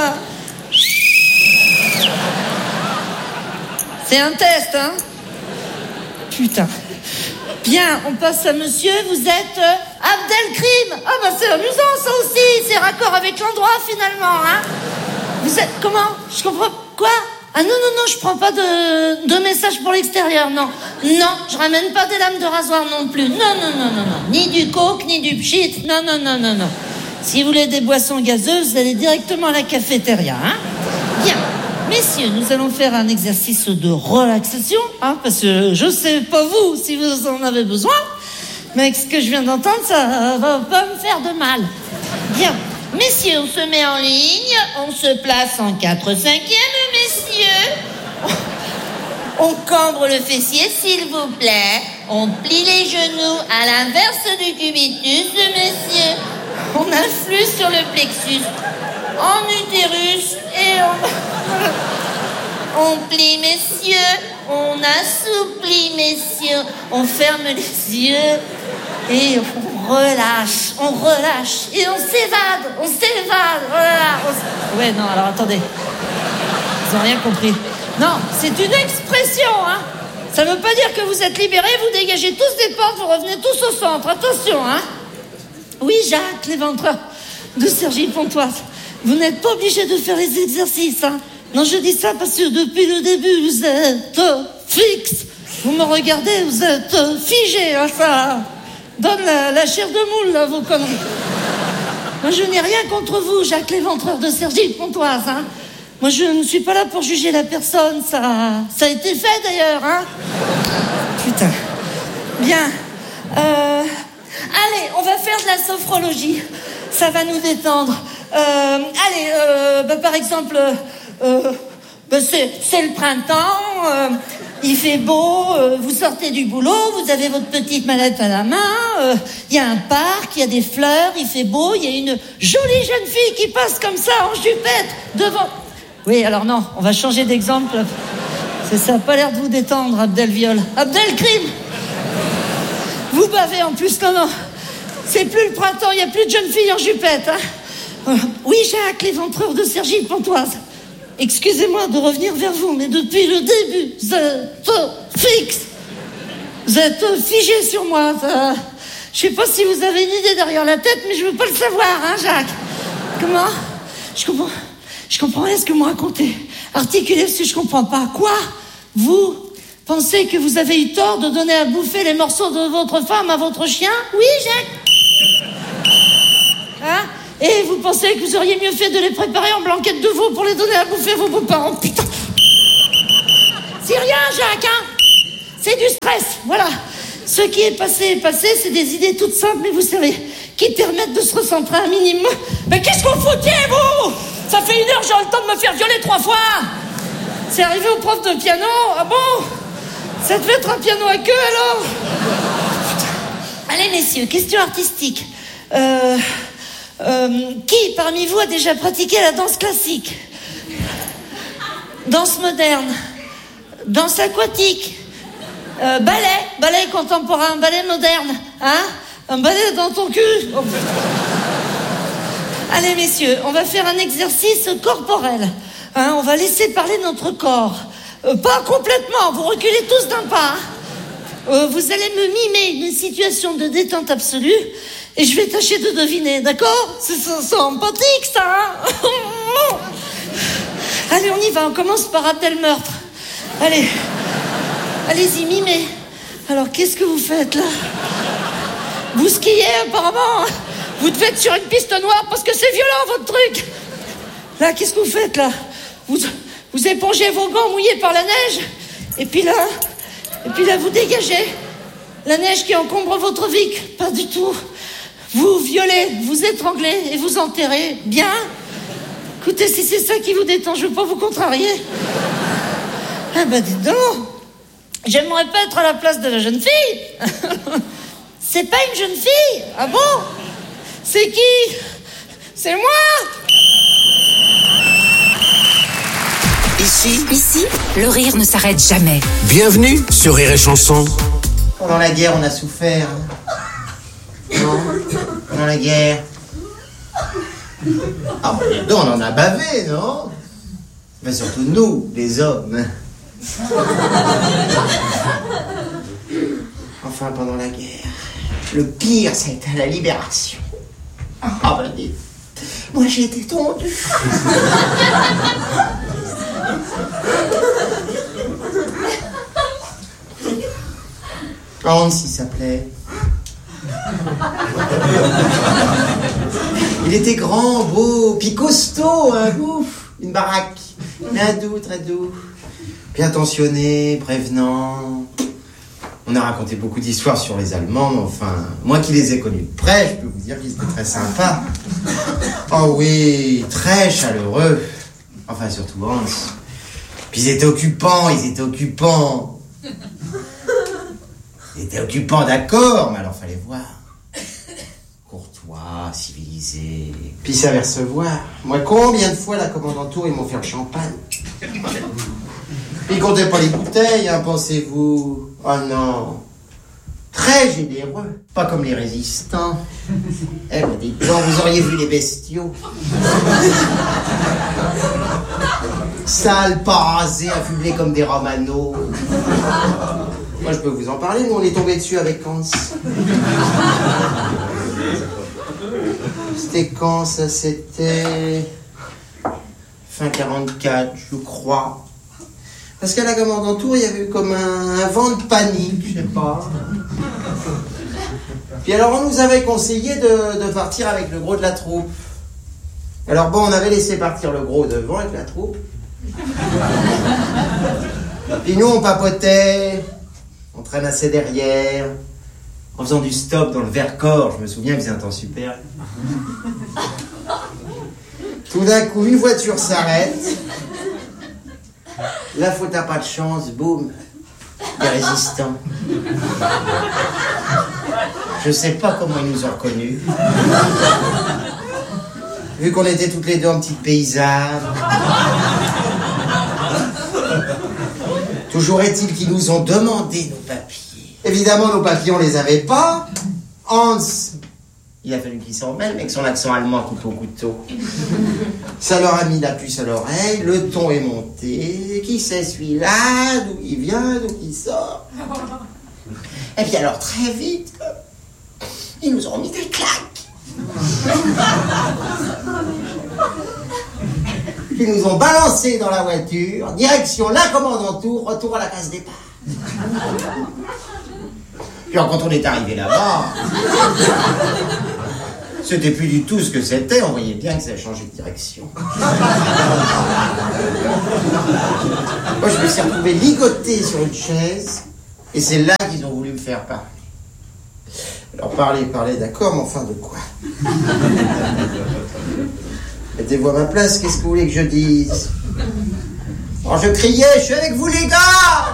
C'est un test, hein. Putain. Bien, on passe à monsieur. Vous êtes Abdelkrim. Ah bah c'est amusant, ça aussi. C'est raccord avec l'endroit, finalement, hein. Vous êtes comment? Je comprends. Quoi? Ah non, je prends pas de message pour l'extérieur, non. Non, je ramène pas des lames de rasoir non plus. Non. Ni du coke, ni du pchit. Non. Si vous voulez des boissons gazeuses, vous allez directement à la cafétéria, hein. Bien. Messieurs, nous allons faire un exercice de relaxation, hein, parce que je sais pas vous si vous en avez besoin, mais avec ce que je viens d'entendre, ça va pas me faire de mal. Bien. Messieurs, on se met en ligne, on se place en 4/5e, messieurs. On cambre le fessier, s'il vous plaît. On plie les genoux à l'inverse du cubitus, messieurs. On influe sur le plexus, en utérus, et on plie, messieurs. On assouplit, messieurs. On ferme les yeux et on relâche, et on s'évade, voilà. Ouais, non, alors attendez. Ils n'ont rien compris. Non, c'est une expression, hein. Ça veut pas dire que vous êtes libérés, vous dégagez tous des portes, vous revenez tous au centre. Attention, hein. Oui, Jacques, l'éventreur de Cergy-Pontoise. Vous n'êtes pas obligé de faire les exercices, hein. Non, je dis ça parce que depuis le début, vous êtes fixe. Vous me regardez, vous êtes figé, hein, ça donne la chair de moule, là, vos conneries. Moi, je n'ai rien contre vous, Jacques l'éventreur de Cergy-Pontoise, hein. Moi, je ne suis pas là pour juger la personne, ça a été fait, d'ailleurs, hein. Putain. Bien. Allez, on va faire de la sophrologie. Ça va nous détendre. Par exemple, c'est le printemps, il fait beau, vous sortez du boulot, vous avez votre petite mallette à la main, il y a un parc, il y a des fleurs, il fait beau, il y a une jolie jeune fille qui passe comme ça en jupette devant... Oui, alors non, on va changer d'exemple. Ça n'a pas l'air de vous détendre, Abdelviol. Abdelkrim. Vous bavez en plus, non. C'est plus le printemps, il n'y a plus de jeunes filles en jupette, hein. Oui, Jacques, l'éventreur de Cergy-Pontoise. Excusez-moi de revenir vers vous, mais depuis le début, vous êtes fixe. Vous êtes figé sur moi. Je sais pas si vous avez une idée derrière la tête, mais je veux pas le savoir, hein, Jacques. Comment? Je comprends rien ce que vous me racontez. Articulez parce que je comprends pas. Quoi? Vous pensez que vous avez eu tort de donner à bouffer les morceaux de votre femme à votre chien? Oui, Jacques? Hein? Et vous pensez que vous auriez mieux fait de les préparer en blanquette de veau pour les donner à bouffer à vos beaux-parents? Putain! C'est rien, Jacques, hein? C'est du stress, voilà. Ce qui est passé, c'est des idées toutes simples, mais vous savez, qui permettent de se recentrer un minimum. Mais qu'est-ce qu'on foutiez, vous? Ça fait 1 heure, j'ai le temps de me faire violer 3 fois. C'est arrivé au prof de piano, ah bon? Ça devait être un piano à queue, alors? Allez, messieurs, question artistique. Qui, parmi vous, a déjà pratiqué la danse classique? Danse moderne? Danse aquatique? Ballet contemporain, ballet moderne, hein? Un ballet dans ton cul. Oh, allez, messieurs, on va faire un exercice corporel. Hein, on va laisser parler notre corps. Pas complètement, vous reculez tous d'un pas. Vous allez me mimer une situation de détente absolue et je vais tâcher de deviner, d'accord? C'est sympathique, ça, hein? Allez, on y va, on commence par appel-meurtre. Allez. Allez-y, mimez. Alors, qu'est-ce que vous faites, là? Vous skiez, apparemment. Vous devez être sur une piste noire parce que c'est violent, votre truc. Là, qu'est-ce que vous faites, là? Vous épongez vos gants mouillés par la neige. Et puis là, vous dégagez. La neige qui encombre votre vie. Pas du tout. Vous violez, vous étranglez et vous enterrez. Bien. Écoutez, si c'est ça qui vous détend, je veux pas vous contrarier. Ah bah, dites donc. J'aimerais pas être à la place de la jeune fille. C'est pas une jeune fille. Ah bon? C'est qui? C'est moi. Ici, le rire ne s'arrête jamais. Bienvenue sur Rire et Chanson. Pendant la guerre, on a souffert. Non? Pendant la guerre. Ah bah, les deux, on en a bavé, non? Mais surtout nous, les hommes. Enfin, pendant la guerre, le pire, ça a été la libération. Ah bah, moi j'ai été tondue. Hans, il s'appelait. Il était grand, beau, puis costaud, hein, ouf, une baraque. Bien doux, très doux. Bien attentionné, prévenant. On a raconté beaucoup d'histoires sur les Allemands, mais enfin, moi qui les ai connus de près, je peux vous dire qu'ils étaient très sympas. Oh oui, très chaleureux. Enfin, surtout Hans. Puis ils étaient occupants. Ils étaient occupants, d'accord, mais alors fallait voir. Courtois, civilisé. Puis ils savaient recevoir. Moi, combien de fois la commandanture, ils m'ont fait le champagne. Ils comptaient pas les bouteilles, hein, pensez-vous. Oh non. Très généreux. Pas comme les résistants. Eh ben, dites donc, vous auriez vu les bestiaux. Sales, pas rasés, affublés comme des romanos. Moi, je peux vous en parler, nous, on est tombés dessus avec Hans. C'était quand, ça? C'était... fin 44, je crois. Parce qu'à la commandanture, il y avait eu comme un vent de panique, je sais pas. Puis alors, on nous avait conseillé de partir avec le gros de la troupe. Alors bon, on avait laissé partir le gros devant avec la troupe. Puis nous, on papotait, on traînassait derrière, en faisant du stop dans le Vercors. Je me souviens, il faisait un temps super. Tout d'un coup, une voiture s'arrête. Là, faut t'as pas de chance, boum, des résistants. Je sais pas comment ils nous ont reconnus. Vu qu'on était toutes les deux en petites paysannes. Toujours est-il qu'ils nous ont demandé nos papiers. Évidemment, nos papiers, on les avait pas. Hans, il a fallu qu'il s'en mêle avec son accent allemand couteau couteau. Ça leur a mis la puce à l'oreille, le ton est monté. Qui c'est celui-là? D'où il vient? D'où il sort? Et puis alors, très vite, ils nous ont mis des claques. Ils nous ont balancés dans la voiture, direction la commandanture, retour à la case départ. Puis alors, quand on est arrivé là-bas, c'était plus du tout ce que c'était, on voyait bien que ça a changé de direction. Moi, je me suis retrouvé ligoté sur une chaise, et c'est là qu'ils ont voulu me faire parler. Alors, parler, d'accord, mais enfin, de quoi? Mettez-vous à ma place, qu'est-ce que vous voulez que je dise? Alors, je criais, je suis avec vous, les gars!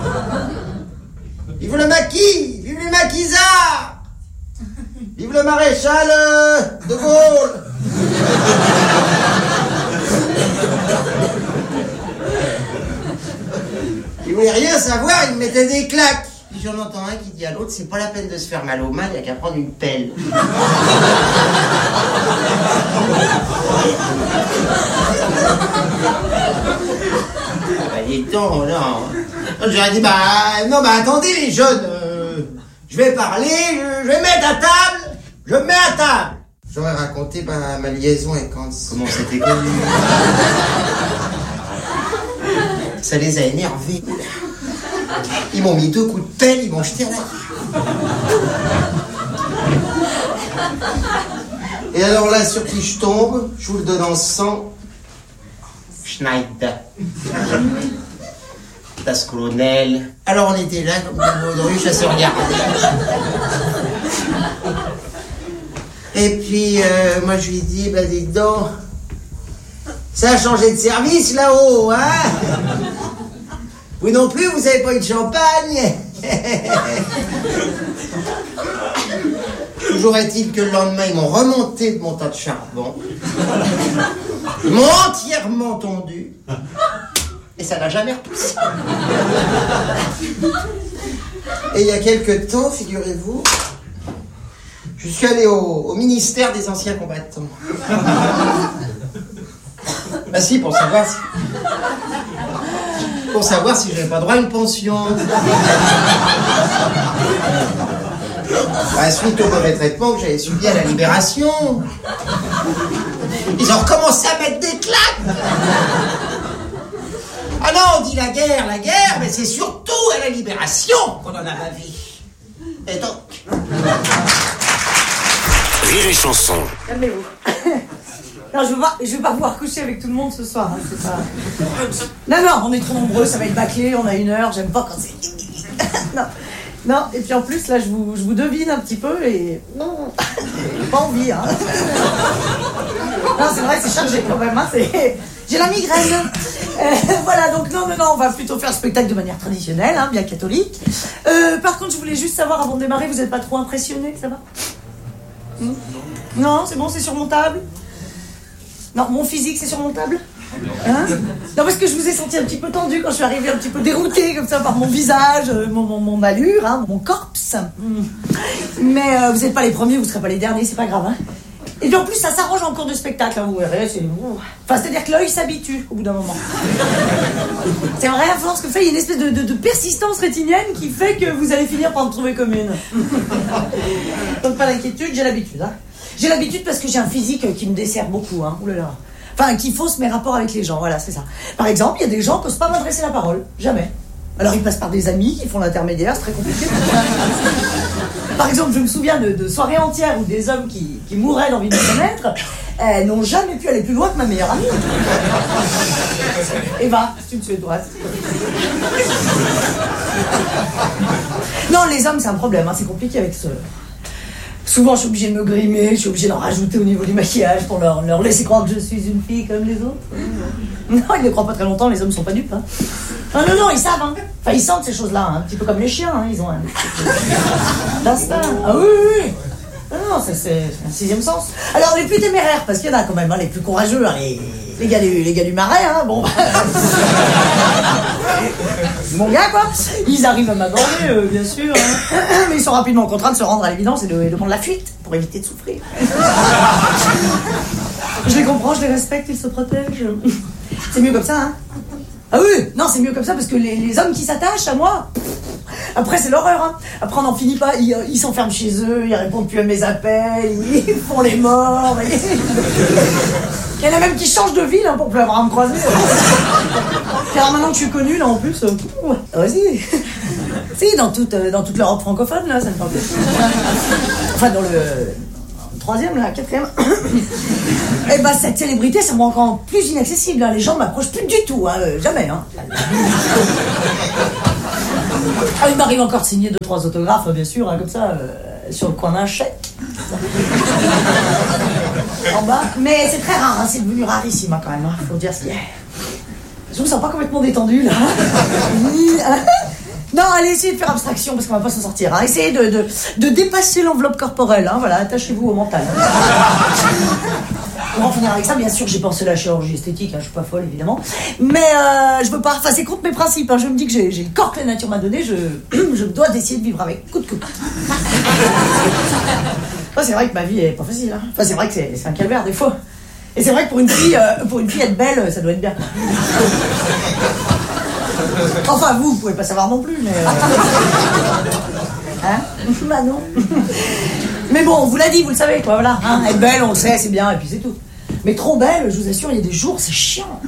Vive le maquis! Vive les maquisards! Vive le maréchal de Gaulle! Il voulait rien savoir, il me mettait des claques. Puis j'en entends un qui dit à l'autre, c'est pas la peine de se faire mal aux mains, il n'y a qu'à prendre une pelle. Bah, dis donc, non. J'aurais dit, non, attendez les jeunes, je vais parler, je vais mettre à table, je me mets à table. J'aurais raconté ma liaison avec Hans, comment c'était connu. Ça les a énervés. Ils m'ont mis 2 coups de pelle, ils m'ont jeté à la gueule. Et alors là, sur qui je tombe, je vous le donne en sang. Schneider. Das colonel. Alors on était là, comme des mots de rue, à se regarder. Et puis, moi je lui dis, dis donc, ça a changé de service là-haut, hein? Vous non plus, vous avez pas eu de champagne? Toujours est-il que le lendemain, ils m'ont remonté de mon tas de charbon. Ils m'ont entièrement tondu. Et ça n'a jamais repoussé. Et il y a quelque temps, figurez-vous, je suis allé au ministère des anciens combattants. Si, pour savoir si j'avais pas droit à une pension. Suite au mauvais traitement que j'avais subi à la Libération. Ils ont recommencé à mettre des claques. Ah non, on dit la guerre, mais c'est surtout à la Libération qu'on en a ma vie. Et donc... Rire et chanson. Calmez-vous. Non, je vais pas pouvoir coucher avec tout le monde ce soir. Hein, c'est pas... Non, on est trop nombreux, ça va être bâclé, on a 1 heure, j'aime pas quand c'est... Non, et puis en plus, là, je vous devine un petit peu et... Non, j'ai pas envie, hein. Non, c'est vrai, c'est chargé quand même, hein, j'ai la migraine. Voilà, donc non, on va plutôt faire le spectacle de manière traditionnelle, hein, bien catholique. Par contre, je voulais juste savoir, avant de démarrer, vous êtes pas trop impressionnés, ça va? Non, c'est bon, c'est surmontable? Non, mon physique, c'est surmontable? Hein? Non, parce que je vous ai senti un petit peu tendu quand je suis arrivée, un petit peu déroutée comme ça par mon visage, mon allure, hein, mon corps. Mais vous n'êtes pas les premiers, vous ne serez pas les derniers, c'est pas grave. Hein? Et puis en plus, ça s'arrange en cours de spectacle, hein, vous verrez. C'est-à-dire que l'œil s'habitue au bout d'un moment. C'est vrai, à force comme ça, il y a une espèce de persistance rétinienne qui fait que vous allez finir par me trouver commune. Donc pas d'inquiétude, j'ai l'habitude. Hein. J'ai l'habitude parce que j'ai un physique qui me dessert beaucoup. Hein. Oulala. Enfin, qui fausse mes rapports avec les gens, voilà, c'est ça. Par exemple, il y a des gens qui n'osent pas m'adresser la parole, jamais. Alors ils passent par des amis qui font l'intermédiaire, c'est très compliqué. Par exemple, je me souviens de soirées entières où des hommes qui mouraient d'envie de me connaître n'ont jamais pu aller plus loin que ma meilleure amie. Eva, c'est une Suédoise. Non, les hommes, c'est un problème, hein, c'est compliqué avec ce... Souvent, je suis obligée de me grimer, je suis obligée d'en rajouter au niveau du maquillage pour leur laisser croire que je suis une fille comme les autres. Non, ils ne croient pas très longtemps, les hommes sont pas dupes. Hein. Non, ils savent. Hein. Enfin, ils sentent ces choses-là, hein, un petit peu comme les chiens. Hein, ils ont un d'instinct. Ah oui. Non, c'est un 6e sens. Alors, les plus téméraires, parce qu'il y en a quand même, hein, les plus courageux, hein, les gars du marais, hein, bon. Mon gars, quoi. Ils arrivent à m'aborder, bien sûr. Hein. Mais ils sont rapidement contraints de se rendre à l'évidence et de prendre la fuite pour éviter de souffrir. Je les comprends, je les respecte, ils se protègent. C'est mieux comme ça, hein. Ah oui, non, c'est mieux comme ça parce que les hommes qui s'attachent à moi, après c'est l'horreur, hein. Après on n'en finit pas, ils s'enferment chez eux, ils répondent plus à mes appels, ils font les morts. Il y en a même qui changent de ville, hein, pour plus avoir à me croiser. Alors maintenant que je suis connue, là en plus, vas-y. Si, dans toute l'Europe francophone, là, ça me parle. Enfin, dans le 3e, là, 4e. Et bah, cette célébrité, ça me rend encore plus inaccessible. Hein. Les gens m'approchent plus du tout, hein, jamais. Hein. Ah, il m'arrive encore de signer 2-3 autographes, bien sûr, hein, comme ça, sur le coin d'un chèque. En bas. Mais c'est très rare, hein, c'est devenu rarissime, hein, quand même. Hein, faut dire ce qu'il y a. Je me sens pas complètement détendu, là. Non, allez, essayez de faire abstraction, parce qu'on va pas s'en sortir. Hein. Essayez de dépasser l'enveloppe corporelle, hein, voilà, attachez-vous au mental. Pour en finir avec ça, bien sûr, j'ai pensé à la chirurgie esthétique, hein, je suis pas folle, évidemment. Mais je veux pas, enfin, c'est contre mes principes, hein, je me dis que j'ai le corps que la nature m'a donné, je dois essayer de vivre avec, coûte que coûte. Enfin, c'est vrai que ma vie est pas facile, hein. Enfin, c'est vrai que c'est un calvaire, des fois. Et c'est vrai que pour une fille être belle, ça doit être bien. Enfin, vous pouvez pas savoir non plus, mais... Hein? Bah non. Mais bon, on vous l'a dit, vous le savez, quoi, voilà. Hein, être belle, on le sait, c'est bien, et puis c'est tout. Mais trop belle, je vous assure, il y a des jours, c'est chiant.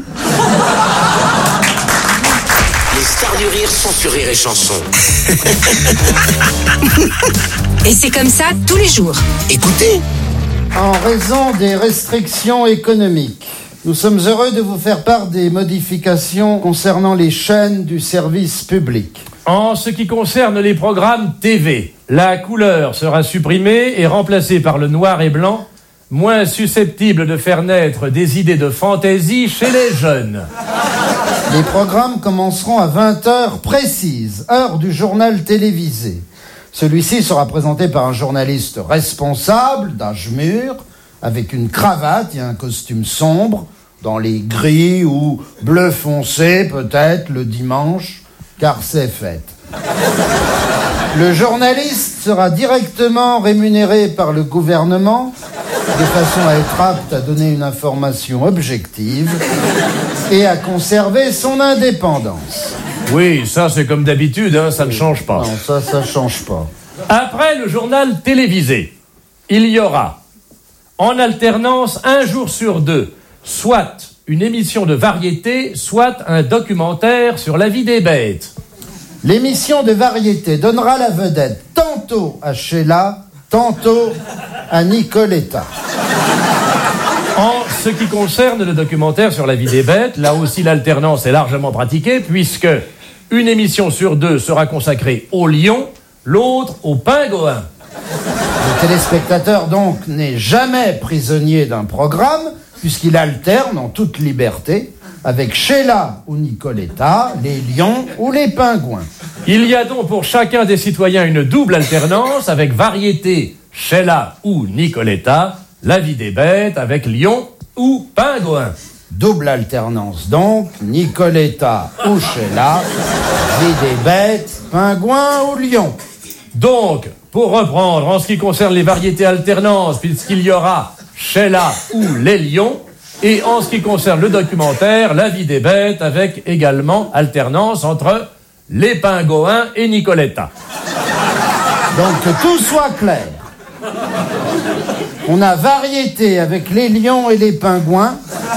Les stars du rire sont sur Rire et Chanson. Et c'est comme ça tous les jours. Écoutez. En raison des restrictions économiques, nous sommes heureux de vous faire part des modifications concernant les chaînes du service public. En ce qui concerne les programmes TV, la couleur sera supprimée et remplacée par le noir et blanc, moins susceptible de faire naître des idées de fantaisie chez les jeunes. Les programmes commenceront à 20h précises, heure du journal télévisé. Celui-ci sera présenté par un journaliste responsable, d'âge mûr, avec une cravate et un costume sombre, dans les gris ou bleu foncé peut-être le dimanche, car c'est fête. Le journaliste sera directement rémunéré par le gouvernement, de façon à être apte à donner une information objective et à conserver son indépendance. Oui, ça c'est comme d'habitude, hein, ça ne change pas. Non, ça change pas. Après le journal télévisé, il y aura, en alternance, 1 jour sur 2, soit une émission de variété, soit un documentaire sur la vie des bêtes. L'émission de variété donnera la vedette tantôt à Sheila, tantôt à Nicoletta. En ce qui concerne le documentaire sur la vie des bêtes, là aussi l'alternance est largement pratiquée, puisque une émission sur 2 sera consacrée au lion, l'autre au pingouin. Le téléspectateur donc n'est jamais prisonnier d'un programme, puisqu'il alterne en toute liberté avec Sheila ou Nicoletta, les lions ou les pingouins. Il y a donc pour chacun des citoyens une double alternance avec variété, Sheila ou Nicoletta, la vie des bêtes avec lion ou pingouin. Double alternance donc, Nicoletta ou Sheila, vie des bêtes, pingouin ou lion. Donc, pour reprendre, en ce qui concerne les variétés alternances, puisqu'il y aura Sheila ou les lions, et en ce qui concerne le documentaire, la vie des bêtes, avec également alternance entre les pingouins et Nicoletta. Donc que tout soit clair. On a variété avec les lions et les pingouins,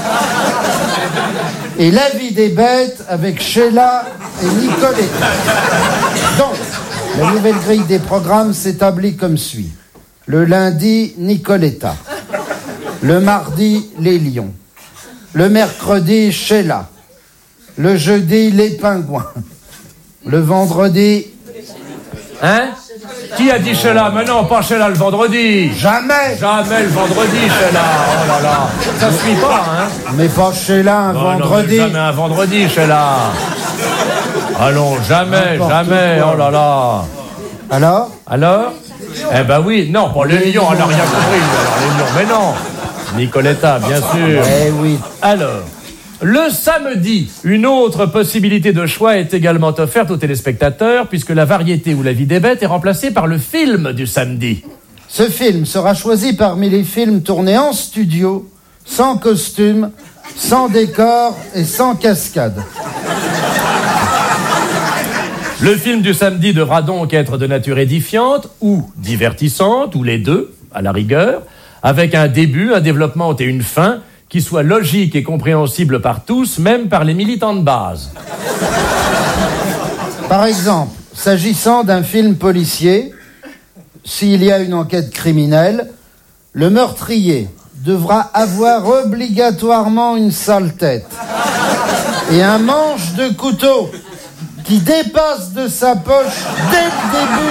et la vie des bêtes avec Sheila et Nicoletta. Donc, la nouvelle grille des programmes s'établit comme suit. Le lundi, Nicoletta. Le mardi, les lions. Le mercredi, Sheila. Le jeudi, les pingouins. Le vendredi... Hein? Qui a dit Sheila? Mais non, pas Sheila le vendredi. Jamais. Jamais le vendredi, Sheila. Oh là là. Ça se suit pas, hein? Mais pas Sheila un vendredi. Non, jamais un vendredi, Sheila. Allons, jamais, jamais. Oh là là. Alors? Eh ben oui, non, pas les lions, elle n'a rien compris. Alors les lions, mais non. Nicoletta, bien sûr. Eh oui. Alors, le samedi, une autre possibilité de choix est également offerte aux téléspectateurs, puisque la variété ou la vie des bêtes est remplacée par le film du samedi. Ce film sera choisi parmi les films tournés en studio, sans costume, sans décor et sans cascade. Le film du samedi devra donc être de nature édifiante ou divertissante, ou les deux, à la rigueur, avec un début, un développement et une fin qui soit logique et compréhensible par tous, même par les militants de base. Par exemple, s'agissant d'un film policier, s'il y a une enquête criminelle, le meurtrier devra avoir obligatoirement une sale tête et un manche de couteau qui dépasse de sa poche dès le début